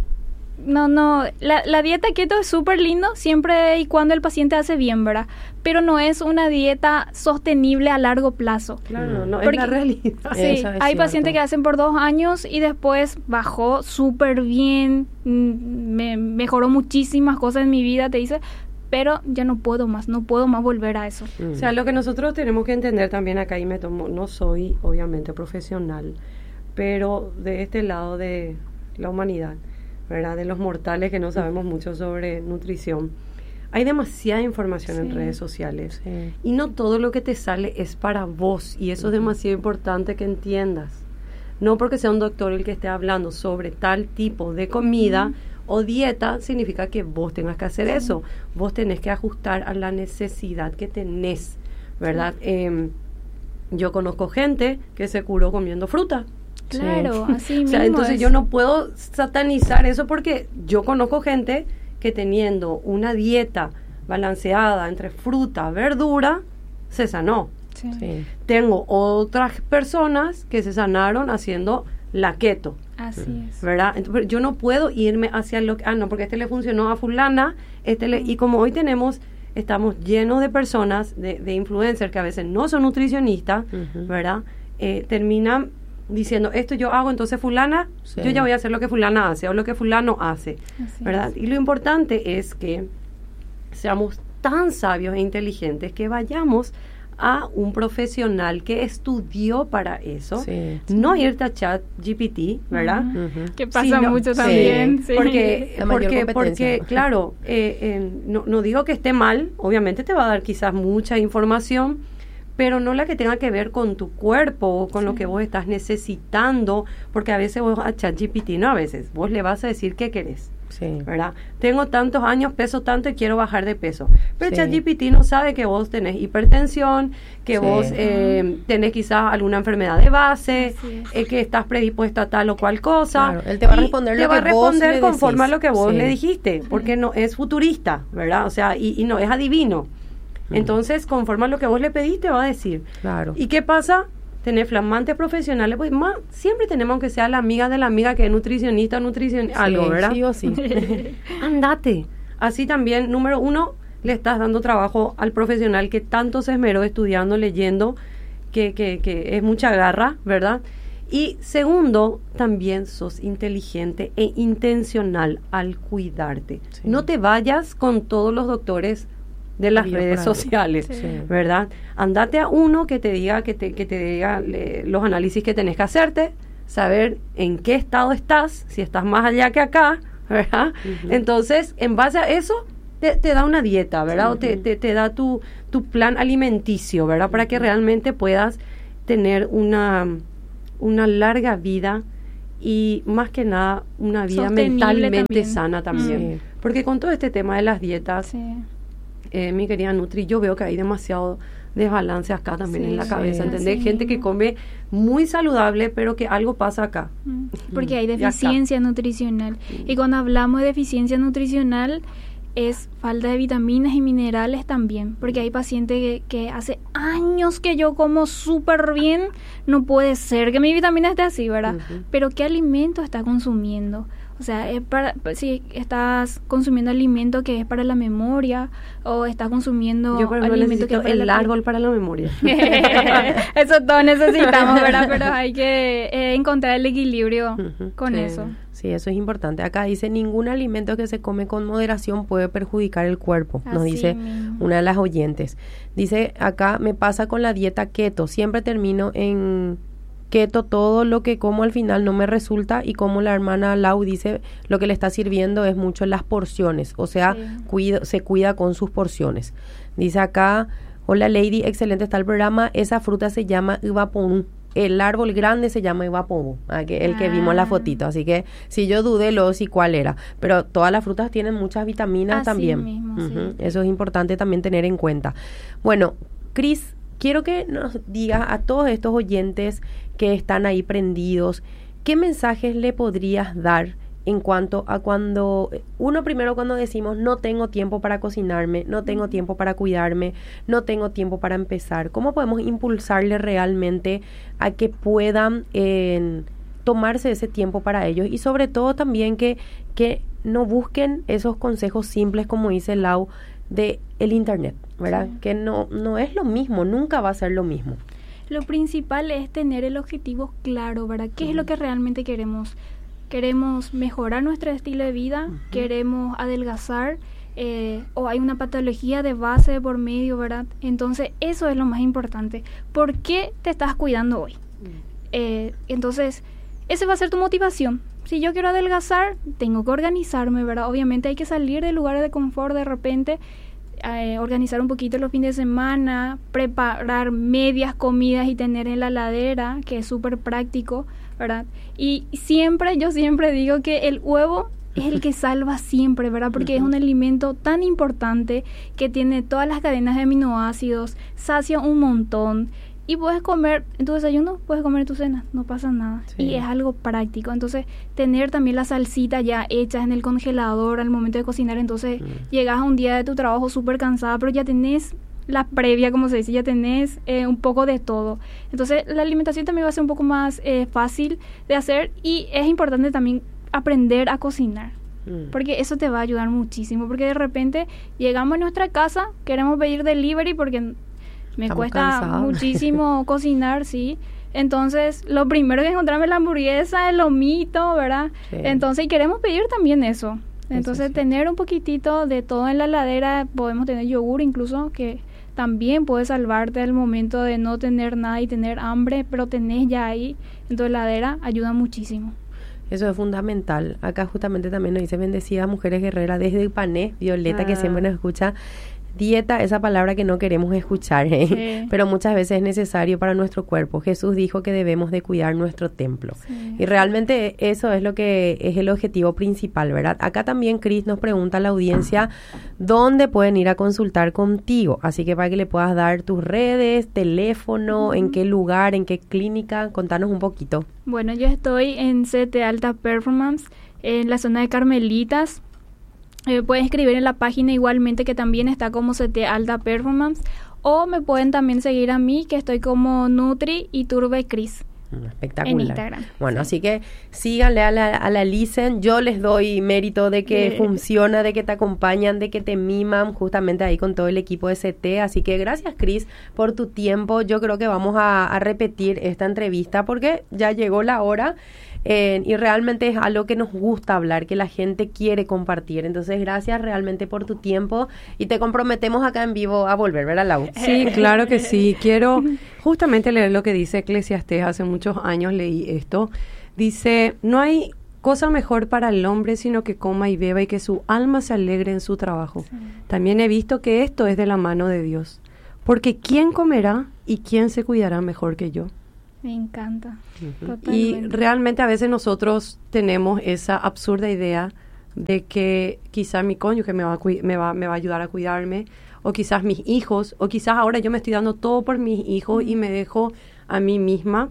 Speaker 5: No, no, la, la dieta keto es súper lindo siempre y cuando el paciente hace bien, ¿verdad? Pero no es una dieta sostenible a largo plazo.
Speaker 4: Claro, no, es la realidad.
Speaker 5: Sí, es hay cierto. Pacientes que hacen por dos años y después bajó súper bien, me mejoró muchísimas cosas en mi vida, te dice, pero ya no puedo más, no puedo más volver a eso.
Speaker 4: Mm. O sea, lo que nosotros tenemos que entender también acá, y me tomo, no soy obviamente profesional, pero de este lado de la humanidad, ¿verdad? De los mortales que no sabemos mucho sobre nutrición. Hay demasiada información sí. en redes sociales sí. y no todo lo que te sale es para vos y eso uh-huh. es demasiado importante que entiendas. No porque sea un doctor el que esté hablando sobre tal tipo de comida uh-huh. o dieta significa que vos tengas que hacer uh-huh. eso. Vos tenés que ajustar a la necesidad que tenés, ¿verdad? Uh-huh. Eh, yo conozco gente que se curó comiendo fruta.
Speaker 5: Claro, sí. así mismo.
Speaker 4: O sea, entonces
Speaker 5: es.
Speaker 4: yo no puedo satanizar eso porque yo conozco gente que teniendo una dieta balanceada entre fruta, verdura, se sanó.
Speaker 5: Sí.
Speaker 2: Sí.
Speaker 4: Tengo otras personas que se sanaron haciendo la keto,
Speaker 5: Así es.
Speaker 4: ¿verdad? Entonces, yo no puedo irme hacia lo que, ah, no, porque este le funcionó a fulana, este le, y como hoy tenemos, estamos llenos de personas, de, de influencers que a veces no son nutricionistas,
Speaker 2: Ujú.
Speaker 4: ¿verdad? Eh, terminan diciendo, esto yo hago, entonces fulana,
Speaker 2: Sí.
Speaker 4: yo ya voy a hacer lo que fulana hace, o lo que fulano hace,
Speaker 5: Así
Speaker 4: ¿verdad?
Speaker 5: es.
Speaker 4: Y lo importante es que seamos tan sabios e inteligentes que vayamos a un profesional que estudió para eso,
Speaker 2: Sí.
Speaker 4: no irte a chat G P T, ¿verdad?
Speaker 5: Ujú.
Speaker 2: Ujú.
Speaker 5: Que pasa
Speaker 4: Sí, no,
Speaker 5: mucho
Speaker 2: sí.
Speaker 5: también. Sí.
Speaker 4: Porque,
Speaker 2: La mayor
Speaker 4: porque,
Speaker 2: competencia.
Speaker 4: porque claro, eh, eh, no, no digo que esté mal, obviamente te va a dar quizás mucha información, pero no la que tenga que ver con tu cuerpo, con lo que vos estás necesitando, porque a veces vos a chat G P T, no a veces, vos le vas a decir qué querés.
Speaker 2: Sí.
Speaker 4: ¿Verdad? Tengo tantos años, peso tanto y quiero bajar de peso. Pero
Speaker 2: Sí.
Speaker 4: ChatGPT no sabe que vos tenés hipertensión, que
Speaker 2: Sí.
Speaker 4: vos eh, tenés quizás alguna enfermedad de base,
Speaker 5: Así es.
Speaker 4: eh, que estás predispuesta a tal o cual cosa.
Speaker 2: Claro, él te va a
Speaker 4: y
Speaker 2: responder
Speaker 4: te
Speaker 2: lo
Speaker 4: va
Speaker 2: que
Speaker 4: a
Speaker 2: vos
Speaker 4: responder
Speaker 2: le
Speaker 4: conforme
Speaker 2: decís.
Speaker 4: a lo que vos
Speaker 2: Sí.
Speaker 4: le dijiste, porque no es futurista, ¿verdad? O sea, y, y no es adivino. Entonces, conforme a lo que vos le pediste, va a decir.
Speaker 2: Claro.
Speaker 4: ¿Y qué pasa? Tener flamantes profesionales, pues más, siempre tenemos, aunque sea la amiga de la amiga que es nutricionista, nutricionista,
Speaker 2: Sí,
Speaker 4: algo, ¿verdad?
Speaker 2: Sí o sí.
Speaker 4: Andate. Así también, número uno, le estás dando trabajo al profesional que tanto se esmeró estudiando, leyendo, que, que, que es mucha garra, ¿verdad? Y segundo, también sos inteligente e intencional al cuidarte.
Speaker 2: Sí.
Speaker 4: No te vayas con todos los doctores de las
Speaker 2: Había por
Speaker 4: redes
Speaker 2: ahí.
Speaker 4: sociales,
Speaker 5: Sí.
Speaker 4: ¿verdad? Andate a uno que te diga, que te, que te diga le- los análisis que tenés que hacerte, saber en qué estado estás, si estás más allá que acá, ¿verdad?
Speaker 2: Ujú.
Speaker 4: Entonces, en base a eso, te, te da una dieta, ¿verdad? O te,
Speaker 2: Ujú.
Speaker 4: te, te da tu, tu plan alimenticio, ¿verdad? Para que realmente puedas tener una, una larga vida y más que nada una vida
Speaker 5: Sostenible
Speaker 4: mentalmente
Speaker 5: también.
Speaker 4: sana también.
Speaker 2: Sí.
Speaker 4: Porque con todo este tema de las dietas,
Speaker 5: Sí.
Speaker 4: eh, mi querida Nutri, yo veo que hay demasiado desbalance acá también
Speaker 5: Sí,
Speaker 4: en la cabeza,
Speaker 2: sí.
Speaker 4: ¿entendés?
Speaker 5: Así
Speaker 4: Gente que
Speaker 5: mismo.
Speaker 4: come muy saludable, pero que algo pasa acá.
Speaker 5: Mm, Porque hay
Speaker 4: Y acá.
Speaker 5: deficiencia nutricional. Y cuando hablamos de deficiencia nutricional, es falta de vitaminas y minerales también. Porque hay pacientes que, que hace años que yo como súper bien, no puede ser que mi vitamina esté así, ¿verdad?
Speaker 2: Ujú.
Speaker 5: Pero ¿qué alimento está consumiendo? O sea, es para, si estás consumiendo alimento que es para la memoria o estás consumiendo
Speaker 4: Yo, por ejemplo,
Speaker 5: alimento que
Speaker 4: necesito
Speaker 5: es para
Speaker 4: el
Speaker 5: la
Speaker 4: árbol para la memoria.
Speaker 5: Eso todos necesitamos, ¿verdad? Pero hay que eh, encontrar el equilibrio
Speaker 2: Ujú.
Speaker 5: con
Speaker 2: Sí.
Speaker 5: eso.
Speaker 2: Sí, eso es importante. Acá dice, ningún alimento que se come con moderación puede perjudicar el cuerpo, nos
Speaker 5: Así
Speaker 2: dice
Speaker 5: mismo.
Speaker 2: una de las oyentes. Dice, acá me pasa con la dieta keto, siempre termino en keto, todo lo que como al final no me resulta, y como la hermana Lau dice, lo que le está sirviendo es mucho las porciones, o sea,
Speaker 5: Sí.
Speaker 2: cuida, se cuida con sus porciones. Dice acá, hola Lady, excelente está el programa, esa fruta se llama uvaponú. El árbol grande se llama ivapobu, ah, que el que vimos en la
Speaker 5: Ah.
Speaker 2: fotito. Así que si yo dudé, luego sí cuál era. Pero todas las frutas tienen muchas vitaminas
Speaker 5: Así
Speaker 2: también.
Speaker 5: mismo,
Speaker 2: Ujú.
Speaker 5: sí.
Speaker 2: Eso es importante también tener en cuenta. Bueno, Cris, quiero que nos digas a todos estos oyentes que están ahí prendidos, ¿qué mensajes le podrías dar en cuanto a cuando, uno primero cuando decimos no tengo tiempo para cocinarme, no tengo tiempo para cuidarme, no tengo tiempo para empezar? ¿Cómo podemos impulsarle realmente a que puedan eh, tomarse ese tiempo para ellos? Y sobre todo también que, que no busquen esos consejos simples, como dice Lau, de el internet, ¿verdad?
Speaker 5: Sí.
Speaker 2: Que no, no es lo mismo, nunca va a ser lo mismo.
Speaker 5: Lo principal es tener el objetivo claro, ¿verdad? ¿Qué es lo que realmente queremos? Queremos mejorar nuestro estilo de vida,
Speaker 2: Ujú.
Speaker 5: queremos adelgazar, eh, o hay una patología de base de por medio, ¿verdad? Entonces, eso es lo más importante. ¿Por qué te estás cuidando hoy? Eh, entonces, esa va a ser tu motivación. Si yo quiero adelgazar, tengo que organizarme, ¿verdad? Obviamente hay que salir del lugar de confort de repente, eh, organizar un poquito los fines de semana, preparar medias comidas y tener en la heladera, que es súper práctico, ¿verdad? Y siempre, yo siempre digo que el huevo es el que salva siempre, ¿verdad? Porque es un alimento tan importante que tiene todas las cadenas de aminoácidos, sacia un montón, y puedes comer en tu desayuno, puedes comer en tu cena, no pasa nada.
Speaker 2: Sí.
Speaker 5: Y es algo práctico. Entonces, tener también las salsitas ya hechas en el congelador al momento de cocinar. Entonces, mm. llegas a un día de tu trabajo súper cansada, pero ya tenés la previa, como se dice, ya tenés eh, un poco de todo. Entonces, la alimentación también va a ser un poco más eh, fácil de hacer, y es importante también aprender a cocinar. Mm. Porque eso te va a ayudar muchísimo. Porque de repente llegamos a nuestra casa, queremos pedir delivery porque me Estamos cuesta cansados. muchísimo cocinar, sí. Entonces, lo primero que encontrarme es la hamburguesa, el lomito, ¿verdad? Sí. Entonces, y queremos pedir también eso. Entonces, eso sí. tener un poquitito de todo en la heladera, podemos tener yogur incluso, que también puede salvarte del momento de no tener nada y tener hambre, pero tenés ya ahí en tu heladera, ayuda muchísimo.
Speaker 2: Eso es fundamental. Acá justamente también nos dice bendecidas mujeres guerreras desde Ipané, Violeta, ah. que siempre nos escucha. Dieta, esa palabra que no queremos escuchar, ¿eh? Sí. Pero muchas veces es necesario para nuestro cuerpo. Jesús dijo que debemos de cuidar nuestro templo. Sí. Y realmente eso es lo que es el objetivo principal, ¿verdad? Acá también Cris nos pregunta a la audiencia dónde pueden ir a consultar contigo. Así que para que le puedas dar tus redes, teléfono, uh-huh. en qué lugar, en qué clínica, contanos un poquito.
Speaker 5: Bueno, yo estoy en C T Alta Performance, en la zona de Carmelitas. Eh, pueden escribir en la página igualmente, que también está como C T Alta Performance, o me pueden también seguir a mí, que estoy como Nutri y Turbe Cris.
Speaker 2: Espectacular.
Speaker 5: En Instagram.
Speaker 2: Bueno, sí. Así que síganle a la, a la Lisen. Yo les doy mérito de que sí. funciona, de que te acompañan, de que te miman, justamente ahí con todo el equipo de C T. Así que gracias, Cris, por tu tiempo. Yo creo que vamos a, a repetir esta entrevista porque ya llegó la hora. Eh, y realmente es algo que nos gusta hablar, que la gente quiere compartir. Entonces, gracias realmente por tu tiempo, y te comprometemos acá en vivo a volver, ¿verdad, Lau?
Speaker 4: Sí, claro que sí. Quiero justamente leer lo que dice Eclesiastés. Hace muchos años leí esto. Dice, no hay cosa mejor para el hombre sino que coma y beba y que su alma se alegre en su trabajo. Sí. También he visto que esto es de la mano de Dios. Porque ¿quién comerá y quién se cuidará mejor que yo?
Speaker 5: Me encanta.
Speaker 4: Uh-huh. Y realmente a veces nosotros tenemos esa absurda idea de que quizás mi cónyuge me va, a cu- me, va, me va a ayudar a cuidarme, o quizás mis hijos, o quizás ahora yo me estoy dando todo por mis hijos uh-huh. y me dejo a mí misma.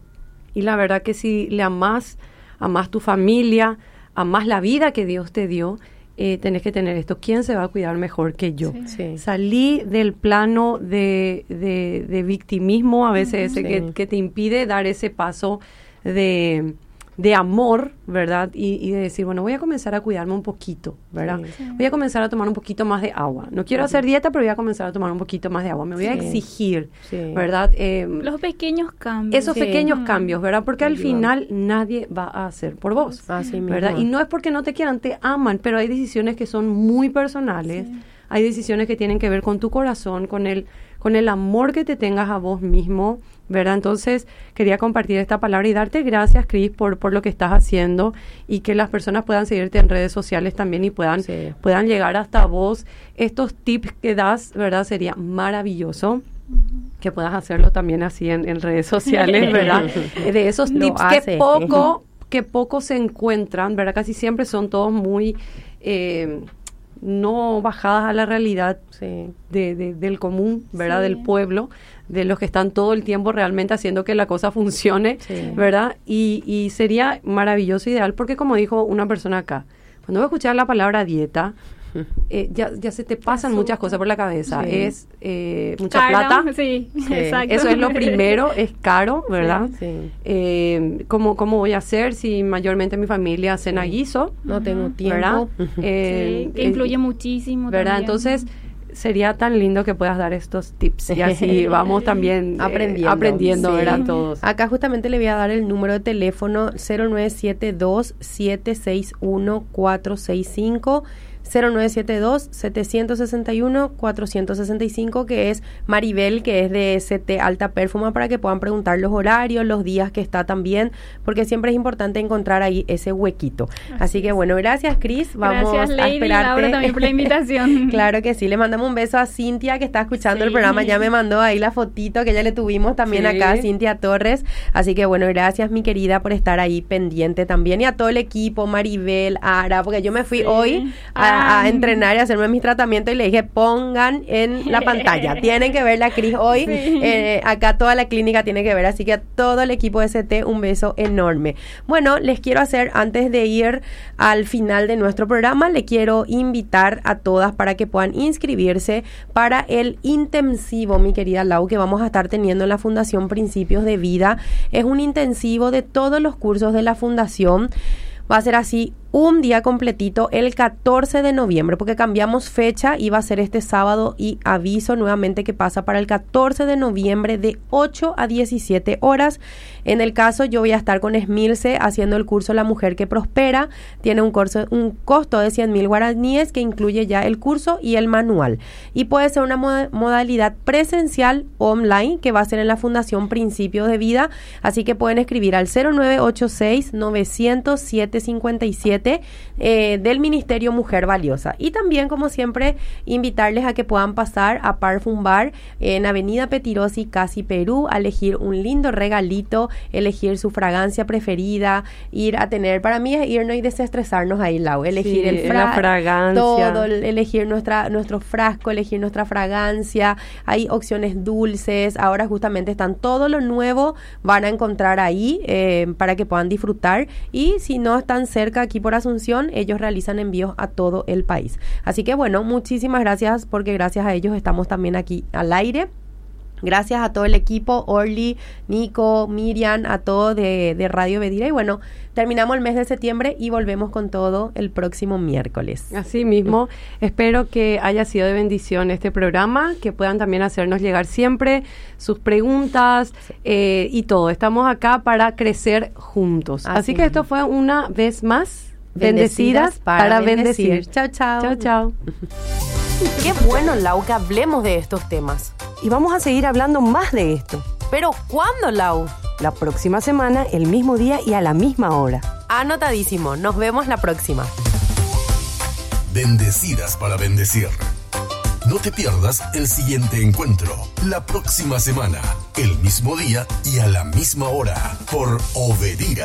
Speaker 4: Y la verdad que si le amás, amás tu familia, amás la vida que Dios te dio, Eh, tenés que tener esto. ¿Quién se va a cuidar mejor que yo? Sí. Sí. Salí del plano de, de, de victimismo a veces, uh-huh. ese sí. que, que te impide dar ese paso de, de amor, ¿verdad? Y, y de decir, bueno, voy a comenzar a cuidarme un poquito, ¿verdad? Sí. Sí. Voy a comenzar a tomar un poquito más de agua. No quiero uh-huh. hacer dieta, pero voy a comenzar a tomar un poquito más de agua. Me voy sí. a exigir, sí. ¿verdad? Eh,
Speaker 5: Los pequeños cambios.
Speaker 4: Esos sí. pequeños uh-huh. cambios, ¿verdad? Porque al final nadie va a hacer por vos,
Speaker 2: Así
Speaker 4: ¿verdad?
Speaker 2: mismo.
Speaker 4: Y no es porque no te quieran, te aman, pero hay decisiones que son muy personales. Sí. Hay decisiones que tienen que ver con tu corazón, con el, con el amor que te tengas a vos mismo, ¿verdad? Entonces, quería compartir esta palabra y darte gracias, Cris, por, por lo que estás haciendo, y que las personas puedan seguirte en redes sociales también y puedan, sí. puedan llegar hasta vos. Estos tips que das, ¿verdad? Sería maravilloso uh-huh. que puedas hacerlo también así en, en redes sociales, ¿verdad? De esos tips que poco, que poco se encuentran, ¿verdad? Casi siempre son todos muy... Eh, no bajadas a la realidad sí. de, de, del común, ¿verdad? Sí. Del pueblo, de los que están todo el tiempo realmente haciendo que la cosa funcione, sí. ¿verdad? Y, y sería maravilloso, ideal, porque como dijo una persona acá, cuando voy a escuchar la palabra dieta, eh, ya, ya se te pasan Eso. muchas cosas por la cabeza. Sí. Es eh, mucha caro, plata.
Speaker 5: Sí, sí, exacto.
Speaker 4: Eso es lo primero, es caro, ¿verdad?
Speaker 2: Sí, sí.
Speaker 4: Eh, ¿cómo, ¿Cómo voy a hacer si mayormente mi familia cena sí. guiso?
Speaker 2: No tengo tiempo.
Speaker 4: ¿Verdad?
Speaker 5: eh, sí, que eh, influye muchísimo.
Speaker 4: ¿Verdad?
Speaker 5: También.
Speaker 4: Entonces, sería tan lindo que puedas dar estos tips y así vamos también
Speaker 2: aprendiendo,
Speaker 4: eh, aprendiendo sí. ¿verdad? Todos.
Speaker 2: Acá justamente le voy a dar el número de teléfono cero nueve siete dos, siete seis uno, cuatro seis cinco, cero nueve siete dos, siete seis uno, cuatro seis cinco, que es Maribel, que es de C T Alta Performance, para que puedan preguntar los horarios, los días que está también, porque siempre es importante encontrar ahí ese huequito. Así, Así que bueno, gracias, Cris. Vamos
Speaker 5: gracias, Lady,
Speaker 2: a esperarte.
Speaker 5: Laura, también por la invitación.
Speaker 2: Claro que sí. Le mandamos un beso a Cintia, que está escuchando
Speaker 5: sí.
Speaker 2: el programa. Ya me mandó ahí la fotito que ya le tuvimos también sí. acá, Cintia Torres. Así que bueno, gracias, mi querida, por estar ahí pendiente también. Y a todo el equipo, Maribel, Ara, porque yo me fui sí. hoy a a, a entrenar y hacerme mis tratamientos y le dije, pongan en la pantalla. Tienen que ver la Cris hoy. Sí. Eh, acá toda la clínica tiene que ver. Así que a todo el equipo de S T, un beso enorme. Bueno, les quiero hacer, antes de ir al final de nuestro programa, le quiero invitar a todas para que puedan inscribirse para el intensivo, mi querida Lau, que vamos a estar teniendo en la Fundación Principios de Vida. Es un intensivo de todos los cursos de la Fundación. Va a ser así un día completito el catorce de noviembre, porque cambiamos fecha y va a ser este sábado, y aviso nuevamente que pasa para el catorce de noviembre de ocho a diecisiete horas. En el caso, yo voy a estar con Esmilce haciendo el curso La Mujer que Prospera. Tiene un, curso, un costo de cien mil guaraníes que incluye ya el curso y el manual. Y puede ser una mod- modalidad presencial online que va a ser en la Fundación Principios de Vida. Así que pueden escribir al cero nueve ocho seis nueve cero cero siete cinco siete eh, del Ministerio Mujer Valiosa. Y también, como siempre, invitarles a que puedan pasar a Parfum Bar en Avenida Petirosi, Casi Perú, a elegir un lindo regalito, elegir su fragancia preferida, ir a tener, para mí es irnos y desestresarnos ahí, Lau, elegir
Speaker 4: sí,
Speaker 2: el fra-
Speaker 4: la fragancia,
Speaker 2: todo, elegir nuestra, nuestro frasco, elegir nuestra fragancia. Hay opciones dulces, ahora justamente están todo lo nuevo, van a encontrar ahí eh, para que puedan disfrutar. Y si no están cerca aquí por Asunción, ellos realizan envíos a todo el país. Así que bueno, muchísimas gracias, porque gracias a ellos estamos también aquí al aire. Gracias a todo el equipo, Orly, Nico, Miriam, a todos de, de Radio Bedira. Y bueno, terminamos el mes de septiembre y volvemos con todo el próximo miércoles.
Speaker 4: Así mismo, espero que haya sido de bendición este programa, que puedan también hacernos llegar siempre sus preguntas sí. eh, y todo. Estamos acá para crecer juntos. Así, Así que esto fue una vez más Bendecidas, Bendecidas para, para bendecir. bendecir.
Speaker 2: Chao, chao.
Speaker 4: Chao, chao.
Speaker 3: Qué bueno, Lau, que hablemos de estos temas. Y vamos a seguir hablando más de esto. ¿Pero cuándo, Lau? La próxima semana, el mismo día y a la misma hora.
Speaker 2: Anotadísimo. Nos vemos la próxima.
Speaker 1: Bendecidas para bendecir. No te pierdas el siguiente encuentro, la próxima semana, el mismo día y a la misma hora, por Obedira.